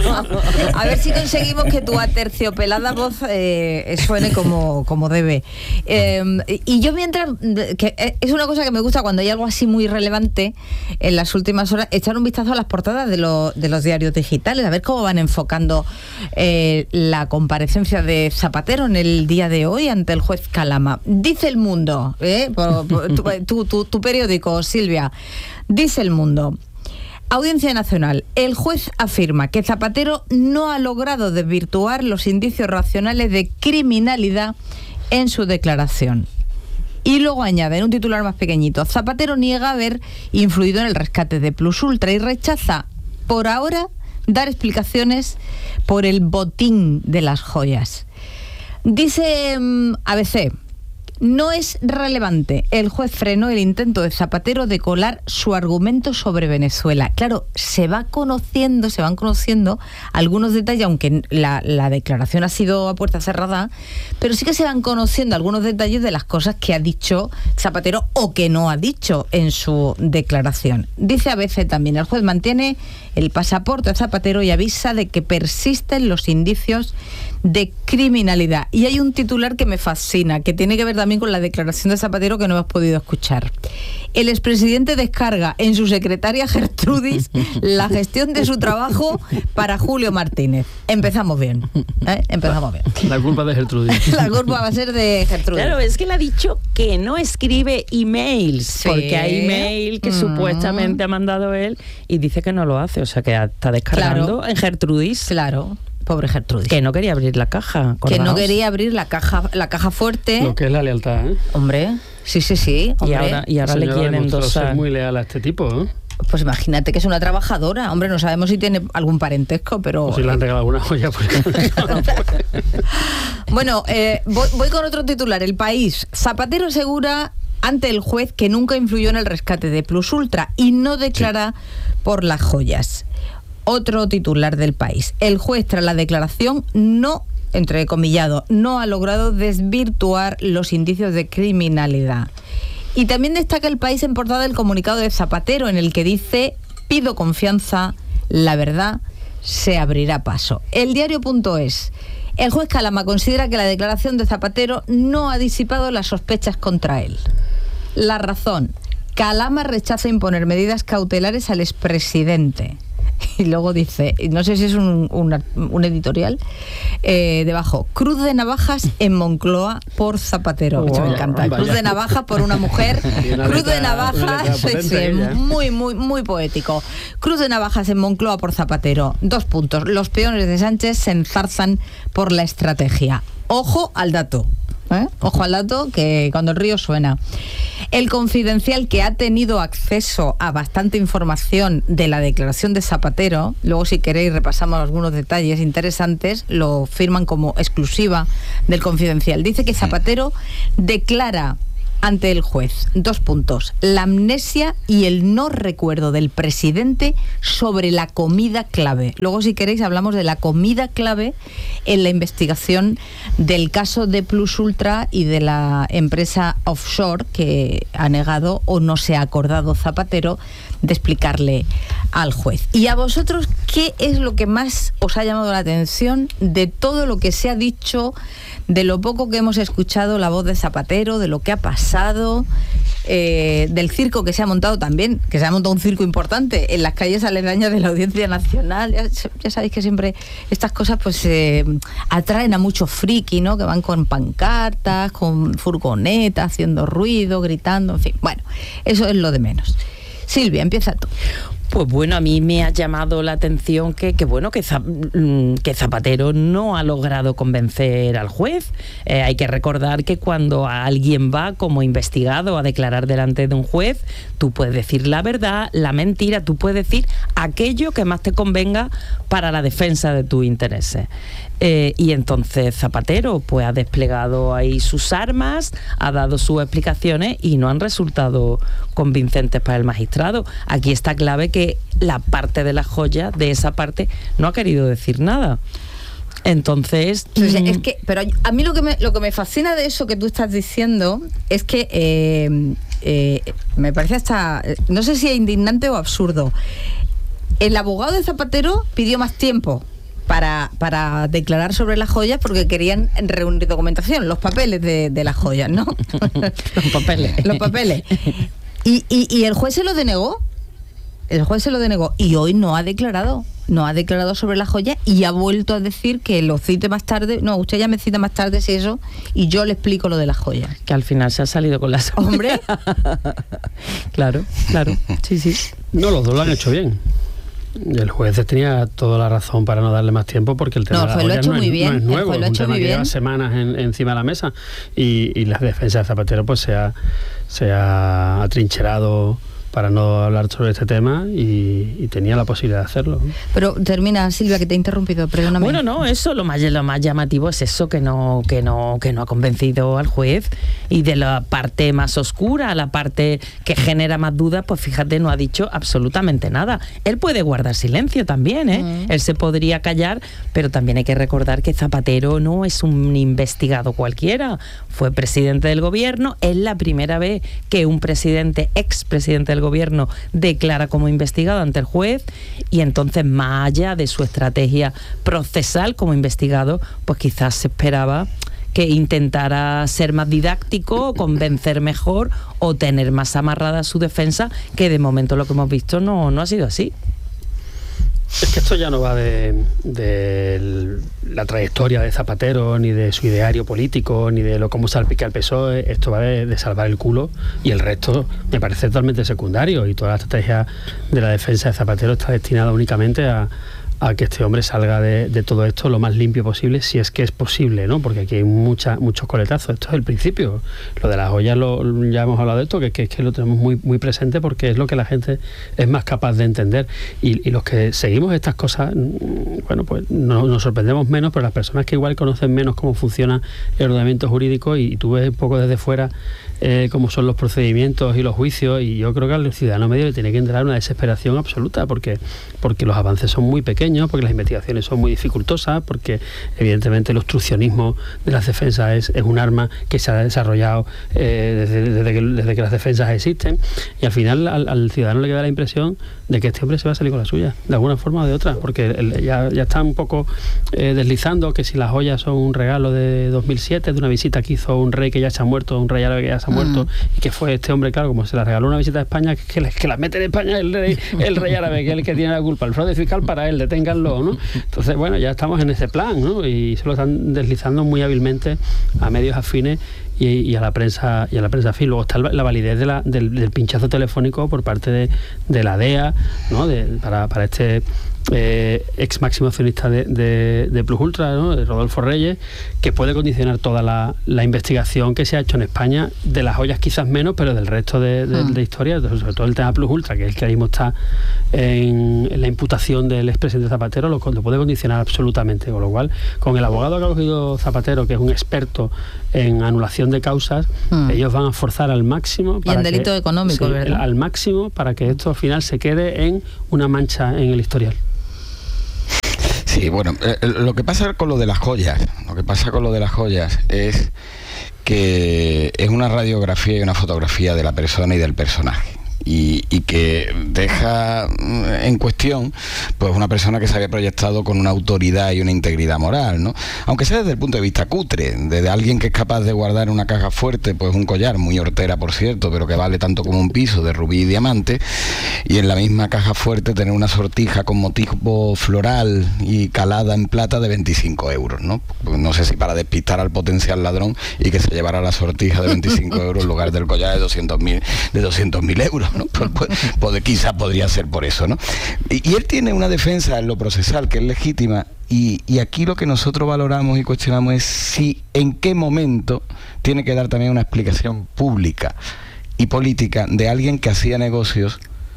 A ver si conseguimos que tu aterciopelada voz eh, suene como, como debe. Eh, y yo mientras, que es una cosa que me gusta cuando hay algo así muy relevante en las últimas horas, echar un vistazo a las portadas de, lo, de los diarios digitales, a ver cómo van enfocando eh, la comparecencia de Zapatero en el día de hoy ante el juez Calama. Dice El Mundo, ¿eh? por, por, tu, tu, tu, tu periódico, Silvia, dice El Mundo. Audiencia Nacional. El juez afirma que Zapatero no ha logrado desvirtuar los indicios racionales de criminalidad en su declaración. Y luego añade en un titular más pequeñito: Zapatero niega haber influido en el rescate de Plus Ultra y rechaza por ahora dar explicaciones por el botín de las joyas. Dice um, A B C: no es relevante. El juez frenó el intento de Zapatero de colar su argumento sobre Venezuela. Claro, se va conociendo, se van conociendo algunos detalles, aunque la, la declaración ha sido a puerta cerrada, pero sí que se van conociendo algunos detalles de las cosas que ha dicho Zapatero o que no ha dicho en su declaración. Dice A B C también: el juez mantiene el pasaporte a Zapatero y avisa de que persisten los indicios de criminalidad. Y hay un titular que me fascina, que tiene que ver también con la declaración de Zapatero que no hemos podido escuchar. El expresidente descarga en su secretaria Gertrudis la gestión de su trabajo para Julio Martínez. Empezamos bien, ¿eh? Empezamos bien. La culpa de Gertrudis. La culpa va a ser de Gertrudis. Claro, es que le ha dicho que no escribe emails, sí. Porque hay email que mm. supuestamente ha mandado él y dice que no lo hace, o sea que está descargando claro. en Gertrudis. Claro. Pobre Gertrudis. Que no quería abrir la caja. Que no quería abrir la caja, la caja fuerte. Lo que es la lealtad, ¿eh? Hombre, sí, sí, sí. Hombre. Y ahora, y ahora le quieren endosar. Ser muy leal a este tipo, ¿eh? Pues imagínate que es una trabajadora. Hombre, no sabemos si tiene algún parentesco, pero... O si le han regalado una joya. Porque... Bueno, eh, voy, voy con otro titular. El País. Zapatero asegura ante el juez que nunca influyó en el rescate de Plus Ultra y no declara sí. por las joyas. Otro titular del País. El juez, tras la declaración, no, entrecomillado, no ha logrado desvirtuar los indicios de criminalidad. Y también destaca el País en portada el comunicado de Zapatero, en el que dice: pido confianza, la verdad se abrirá paso. El diario.es. El juez Calama considera que la declaración de Zapatero no ha disipado las sospechas contra él. La razón: Calama rechaza imponer medidas cautelares al expresidente. Y luego dice, no sé si es un, un, un editorial, eh, debajo: cruz de navajas en Moncloa por Zapatero. Oh, me encanta. Vaya. Cruz de navajas por una mujer. Una cruz letra, de navajas, sí, muy, muy, muy poético. Cruz de navajas en Moncloa por Zapatero. Dos puntos. Los peones de Sánchez se enzarzan por la estrategia. Ojo al dato. ¿Eh? Ojo al dato, que cuando el río suena. El Confidencial, que ha tenido acceso a bastante información de la declaración de Zapatero, luego si queréis repasamos algunos detalles interesantes, lo firman como exclusiva del Confidencial. Dice que Zapatero declara ante el juez, dos puntos, la amnesia y el no recuerdo del presidente sobre la comida clave. Luego, si queréis, hablamos de la comida clave en la investigación del caso de Plus Ultra y de la empresa offshore que ha negado o no se ha acordado Zapatero de explicarle al juez. Y a vosotros, ¿qué es lo que más os ha llamado la atención de todo lo que se ha dicho, de lo poco que hemos escuchado la voz de Zapatero, de lo que ha pasado, eh, del circo que se ha montado también, que se ha montado un circo importante en las calles aledañas de la Audiencia Nacional? Ya, ya sabéis que siempre estas cosas pues eh, atraen a muchos friki, ¿no? Que van con pancartas, con furgonetas, haciendo ruido, gritando, en fin. Bueno, eso es lo de menos. Silvia, empieza tú. Pues bueno, a mí me ha llamado la atención que, que bueno, que, que Zapatero no ha logrado convencer al juez. Eh, hay que recordar que cuando alguien va como investigado a declarar delante de un juez, tú puedes decir la verdad, la mentira, tú puedes decir aquello que más te convenga para la defensa de tus intereses. Eh, y entonces Zapatero pues ha desplegado ahí sus armas, ha dado sus explicaciones y no han resultado convincentes para el magistrado. Aquí está clave que la parte de la joya, de esa parte, no ha querido decir nada. Entonces, pues es que, pero a mí lo que me, lo que me fascina de eso que tú estás diciendo es que eh, eh, me parece hasta, no sé si es indignante o absurdo. El abogado de Zapatero pidió más tiempo Para, para declarar sobre las joyas porque querían reunir documentación, los papeles de, de las joyas, ¿no? Los papeles. Los papeles. Y, y, y el juez se lo denegó. El juez se lo denegó y hoy no ha declarado. No ha declarado sobre las joyas y ha vuelto a decir que lo cite más tarde. No, usted ya me cita más tarde si eso y yo le explico lo de las joyas. Que al final se ha salido con las joyas. Hombre. Claro, claro. Sí, sí. No, los dos lo han hecho bien. El juez tenía toda la razón para no darle más tiempo porque el tema no, de la joya no, no, es, no es nuevo, es un tema que bien. lleva semanas en, encima de la mesa y, y la defensa de Zapatero pues se ha, se ha atrincherado para no hablar sobre este tema y, y tenía la posibilidad de hacerlo. Pero termina, Silvia, que te he interrumpido, perdóname. Bueno, no, eso lo más, lo más llamativo es eso, que no, que no, que no ha convencido al juez, y de la parte más oscura, la parte que genera más dudas, pues fíjate, no ha dicho absolutamente nada. Él puede guardar silencio también, ¿eh? Mm. Él se podría callar, pero también hay que recordar que Zapatero no es un investigado cualquiera, fue presidente del gobierno, es la primera vez que un presidente, expresidente del gobierno, declara como investigado ante el juez, y entonces más allá de su estrategia procesal como investigado, pues quizás se esperaba que intentara ser más didáctico, convencer mejor o tener más amarrada su defensa, que de momento lo que hemos visto no, no ha sido así. Es que esto ya no va de, de la trayectoria de Zapatero, ni de su ideario político, ni de lo cómo salpica el P S O E. Esto va de, de salvar el culo, y el resto me parece totalmente secundario, y toda la estrategia de la defensa de Zapatero está destinada únicamente a, a que este hombre salga de, de todo esto lo más limpio posible, si es que es posible, ¿no? Porque aquí hay mucha, muchos coletazos. Esto es el principio. Lo de las joyas, lo, ya hemos hablado de esto, que, que, que lo tenemos muy, muy presente porque es lo que la gente es más capaz de entender. Y, y los que seguimos estas cosas, bueno, pues no, nos sorprendemos menos, pero las personas que igual conocen menos cómo funciona el ordenamiento jurídico y, y tú ves un poco desde fuera eh, cómo son los procedimientos y los juicios, y yo creo que al ciudadano medio le tiene que entrar una desesperación absoluta porque, porque los avances son muy pequeños, porque las investigaciones son muy dificultosas, porque evidentemente el obstruccionismo de las defensas es, es un arma que se ha desarrollado eh, desde, desde, que, desde que las defensas existen, y al final al, al ciudadano le queda la impresión de que este hombre se va a salir con la suya, de alguna forma o de otra, porque el, ya, ya está un poco eh, deslizando que si las joyas son un regalo de dos mil siete, de una visita que hizo un rey que ya se ha muerto, un rey árabe que ya se ha muerto, mm. y que fue este hombre, claro, como se la regaló una visita a España, que, que, que la mete en España el rey, el rey árabe, que es el que tiene la culpa, el fraude fiscal para él, deténganlo, ¿no? Entonces, bueno, ya estamos en ese plan, ¿no? Y se lo están deslizando muy hábilmente a medios afines y, y a la prensa y a la prensa fin. Luego está la validez de la, del, del pinchazo telefónico por parte de, de la D E A, ¿no? De, para, para este eh, ex máximo accionista de, de, de Plus Ultra, ¿no? De Rodolfo Reyes, que puede condicionar toda la, la investigación que se ha hecho en España, de las joyas quizás menos, pero del resto de, de, mm. de historias, sobre todo el tema Plus Ultra, que es el que ahora mismo está en, en la imputación del expresidente Zapatero, lo, lo puede condicionar absolutamente, con lo cual, con el abogado que ha cogido Zapatero, que es un experto en anulación de causas, mm. ellos van a forzar al máximo para y en delito que, económico, sí, ¿verdad? al máximo para que esto al final se quede en una mancha en el historial. Sí, bueno, eh, lo que pasa con lo de las joyas, lo que pasa con lo de las joyas es que es una radiografía y una fotografía de la persona y del personaje. Y, y que deja en cuestión pues una persona que se había proyectado con una autoridad y una integridad moral, ¿no? Aunque sea desde el punto de vista cutre, desde alguien que es capaz de guardar en una caja fuerte pues un collar, muy hortera por cierto, pero que vale tanto como un piso, de rubí y diamante, y en la misma caja fuerte tener una sortija con motivo floral y calada en plata de veinticinco euros, ¿no? Pues no sé si para despistar al potencial ladrón y que se llevara la sortija de veinticinco euros en lugar del collar de doscientos mil euros, ¿no? Pues, pues, pues quizás podría ser por eso, ¿no? Y, y él tiene una defensa en lo procesal que es legítima, y, y aquí lo que nosotros valoramos y cuestionamos es si en qué momento tiene que dar también una explicación pública y política de alguien que hacía negocios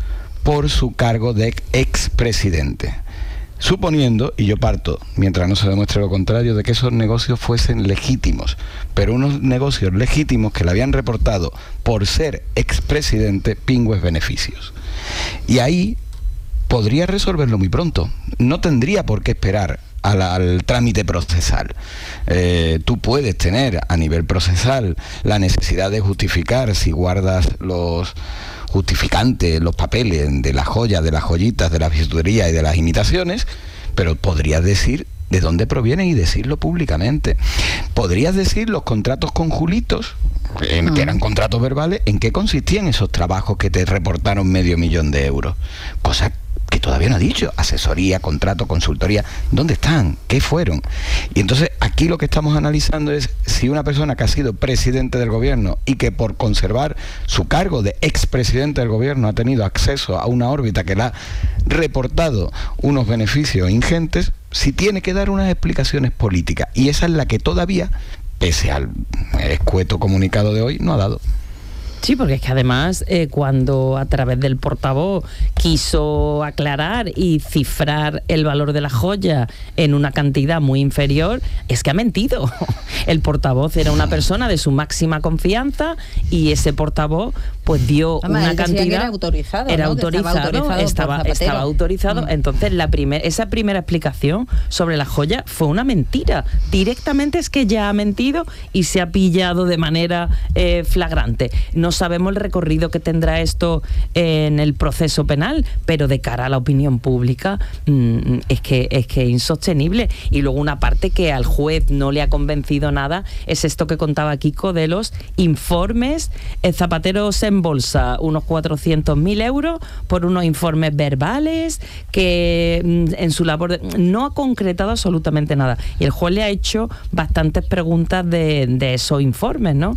por su cargo de expresidente. Suponiendo, y yo parto, mientras no se demuestre lo contrario, de que esos negocios fuesen legítimos, pero unos negocios legítimos que le habían reportado por ser expresidente pingües beneficios. Y ahí podría resolverlo muy pronto, no tendría por qué esperar al, al trámite procesal. Eh, tú puedes tener a nivel procesal la necesidad de justificar si guardas los justificantes, los papeles de las joyas, de las joyitas, de la bisutería y de las imitaciones, pero podrías decir de dónde provienen y decirlo públicamente. Podrías decir los contratos conjulitos, en, que eran contratos verbales, en qué consistían esos trabajos que te reportaron medio millón de euros. Cosa que todavía no ha dicho. Asesoría, contrato, consultoría, ¿dónde están? ¿Qué fueron? Y entonces aquí lo que estamos analizando es si una persona que ha sido presidente del gobierno y que por conservar su cargo de expresidente del gobierno ha tenido acceso a una órbita que le ha reportado unos beneficios ingentes, si tiene que dar unas explicaciones políticas. Y esa es la que todavía, pese al escueto comunicado de hoy, no ha dado. Sí, porque es que además eh, cuando a través del portavoz quiso aclarar y cifrar el valor de la joya en una cantidad muy inferior, es que ha mentido. El portavoz era una persona de su máxima confianza y ese portavoz pues dio Además, una cantidad... Que era autorizado, ¿no? Era autorizado, estaba autorizado. Estaba, estaba autorizado. Mm. Entonces la primer, esa primera explicación sobre la joya fue una mentira. Directamente es que ya ha mentido y se ha pillado de manera eh, flagrante. No sabemos el recorrido que tendrá esto en el proceso penal, pero de cara a la opinión pública mmm, es que es que insostenible. Y luego una parte que al juez no le ha convencido nada es esto que contaba Kiko de los informes. El Zapatero se embolsa unos cuatrocientos mil euros por unos informes verbales que mmm, en su labor de, no ha concretado absolutamente nada. Y el juez le ha hecho bastantes preguntas de, de esos informes, ¿no?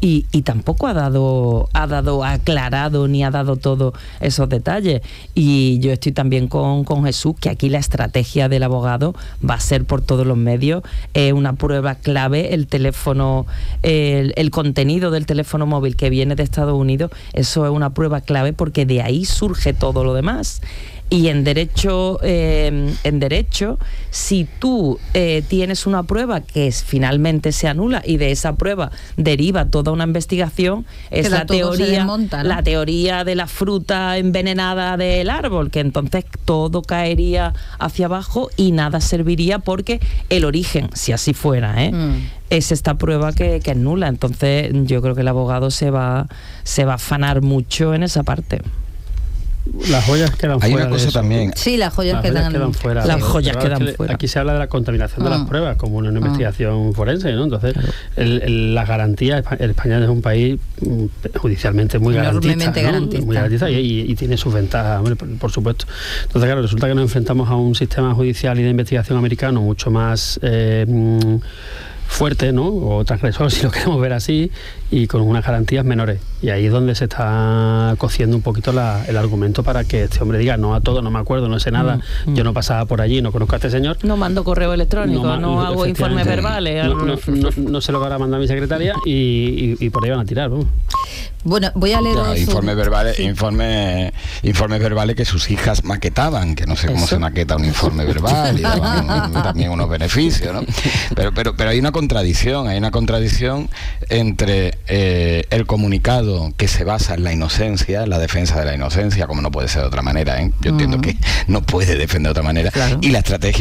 y, y tampoco ha dado, ha dado, ha aclarado ni ha dado todos esos detalles. Y yo estoy también con, con Jesús, que aquí la estrategia del abogado va a ser por todos los medios, es eh, una prueba clave, el teléfono, el, el contenido del teléfono móvil que viene de Estados Unidos, eso es una prueba clave porque de ahí surge todo lo demás. Y en derecho, eh, en derecho, si tú eh, tienes una prueba que es, finalmente se anula y de esa prueba deriva toda una investigación, es la teoría, desmonta, ¿no? La teoría de la fruta envenenada del árbol, que entonces todo caería hacia abajo y nada serviría porque el origen, si así fuera, ¿eh? Mm. es esta prueba que, que es nula. Entonces yo creo que el abogado se va, se va a afanar mucho en esa parte. Las joyas quedan Hay fuera. Hay una cosa también. Sí, las joyas, las quedan, joyas quedan fuera. Las joyas quedan que, fuera. Aquí se habla de la contaminación ah. de las pruebas, como una, una ah. investigación forense, ¿no? Entonces, claro. el, el, las garantías, el español es un país judicialmente muy garantista, ¿no? garantista. Muy garantista y, y, y tiene sus ventajas, hombre, por, por supuesto. Entonces, claro, resulta que nos enfrentamos a un sistema judicial y de investigación americano mucho más eh, fuerte, ¿no? O transgresor, si lo queremos ver así, y con unas garantías menores. Y ahí es donde se está cociendo un poquito la, el argumento para que este hombre diga, no a todo, no me acuerdo, no sé nada, mm, mm. yo no pasaba por allí, no conozco a este señor. No mando correo electrónico, no, no hago informes verbales. No, no, no, no sé lo que habrá mandado mi secretaria y, y, y por ahí van a tirar, ¿no? Bueno, voy a leer no, informes verbales, sí. informe, informes verbales que sus hijas maquetaban, que no sé cómo ¿Eso? se maqueta un informe verbal y daban un, también unos beneficios, ¿no? Pero, pero, pero hay una contradicción, hay una contradicción entre eh, el comunicado que se basa en la inocencia, la defensa de la inocencia, como no puede ser de otra manera, ¿eh? Yo uh-huh. entiendo que no puede defender de otra manera, claro. y la estrategia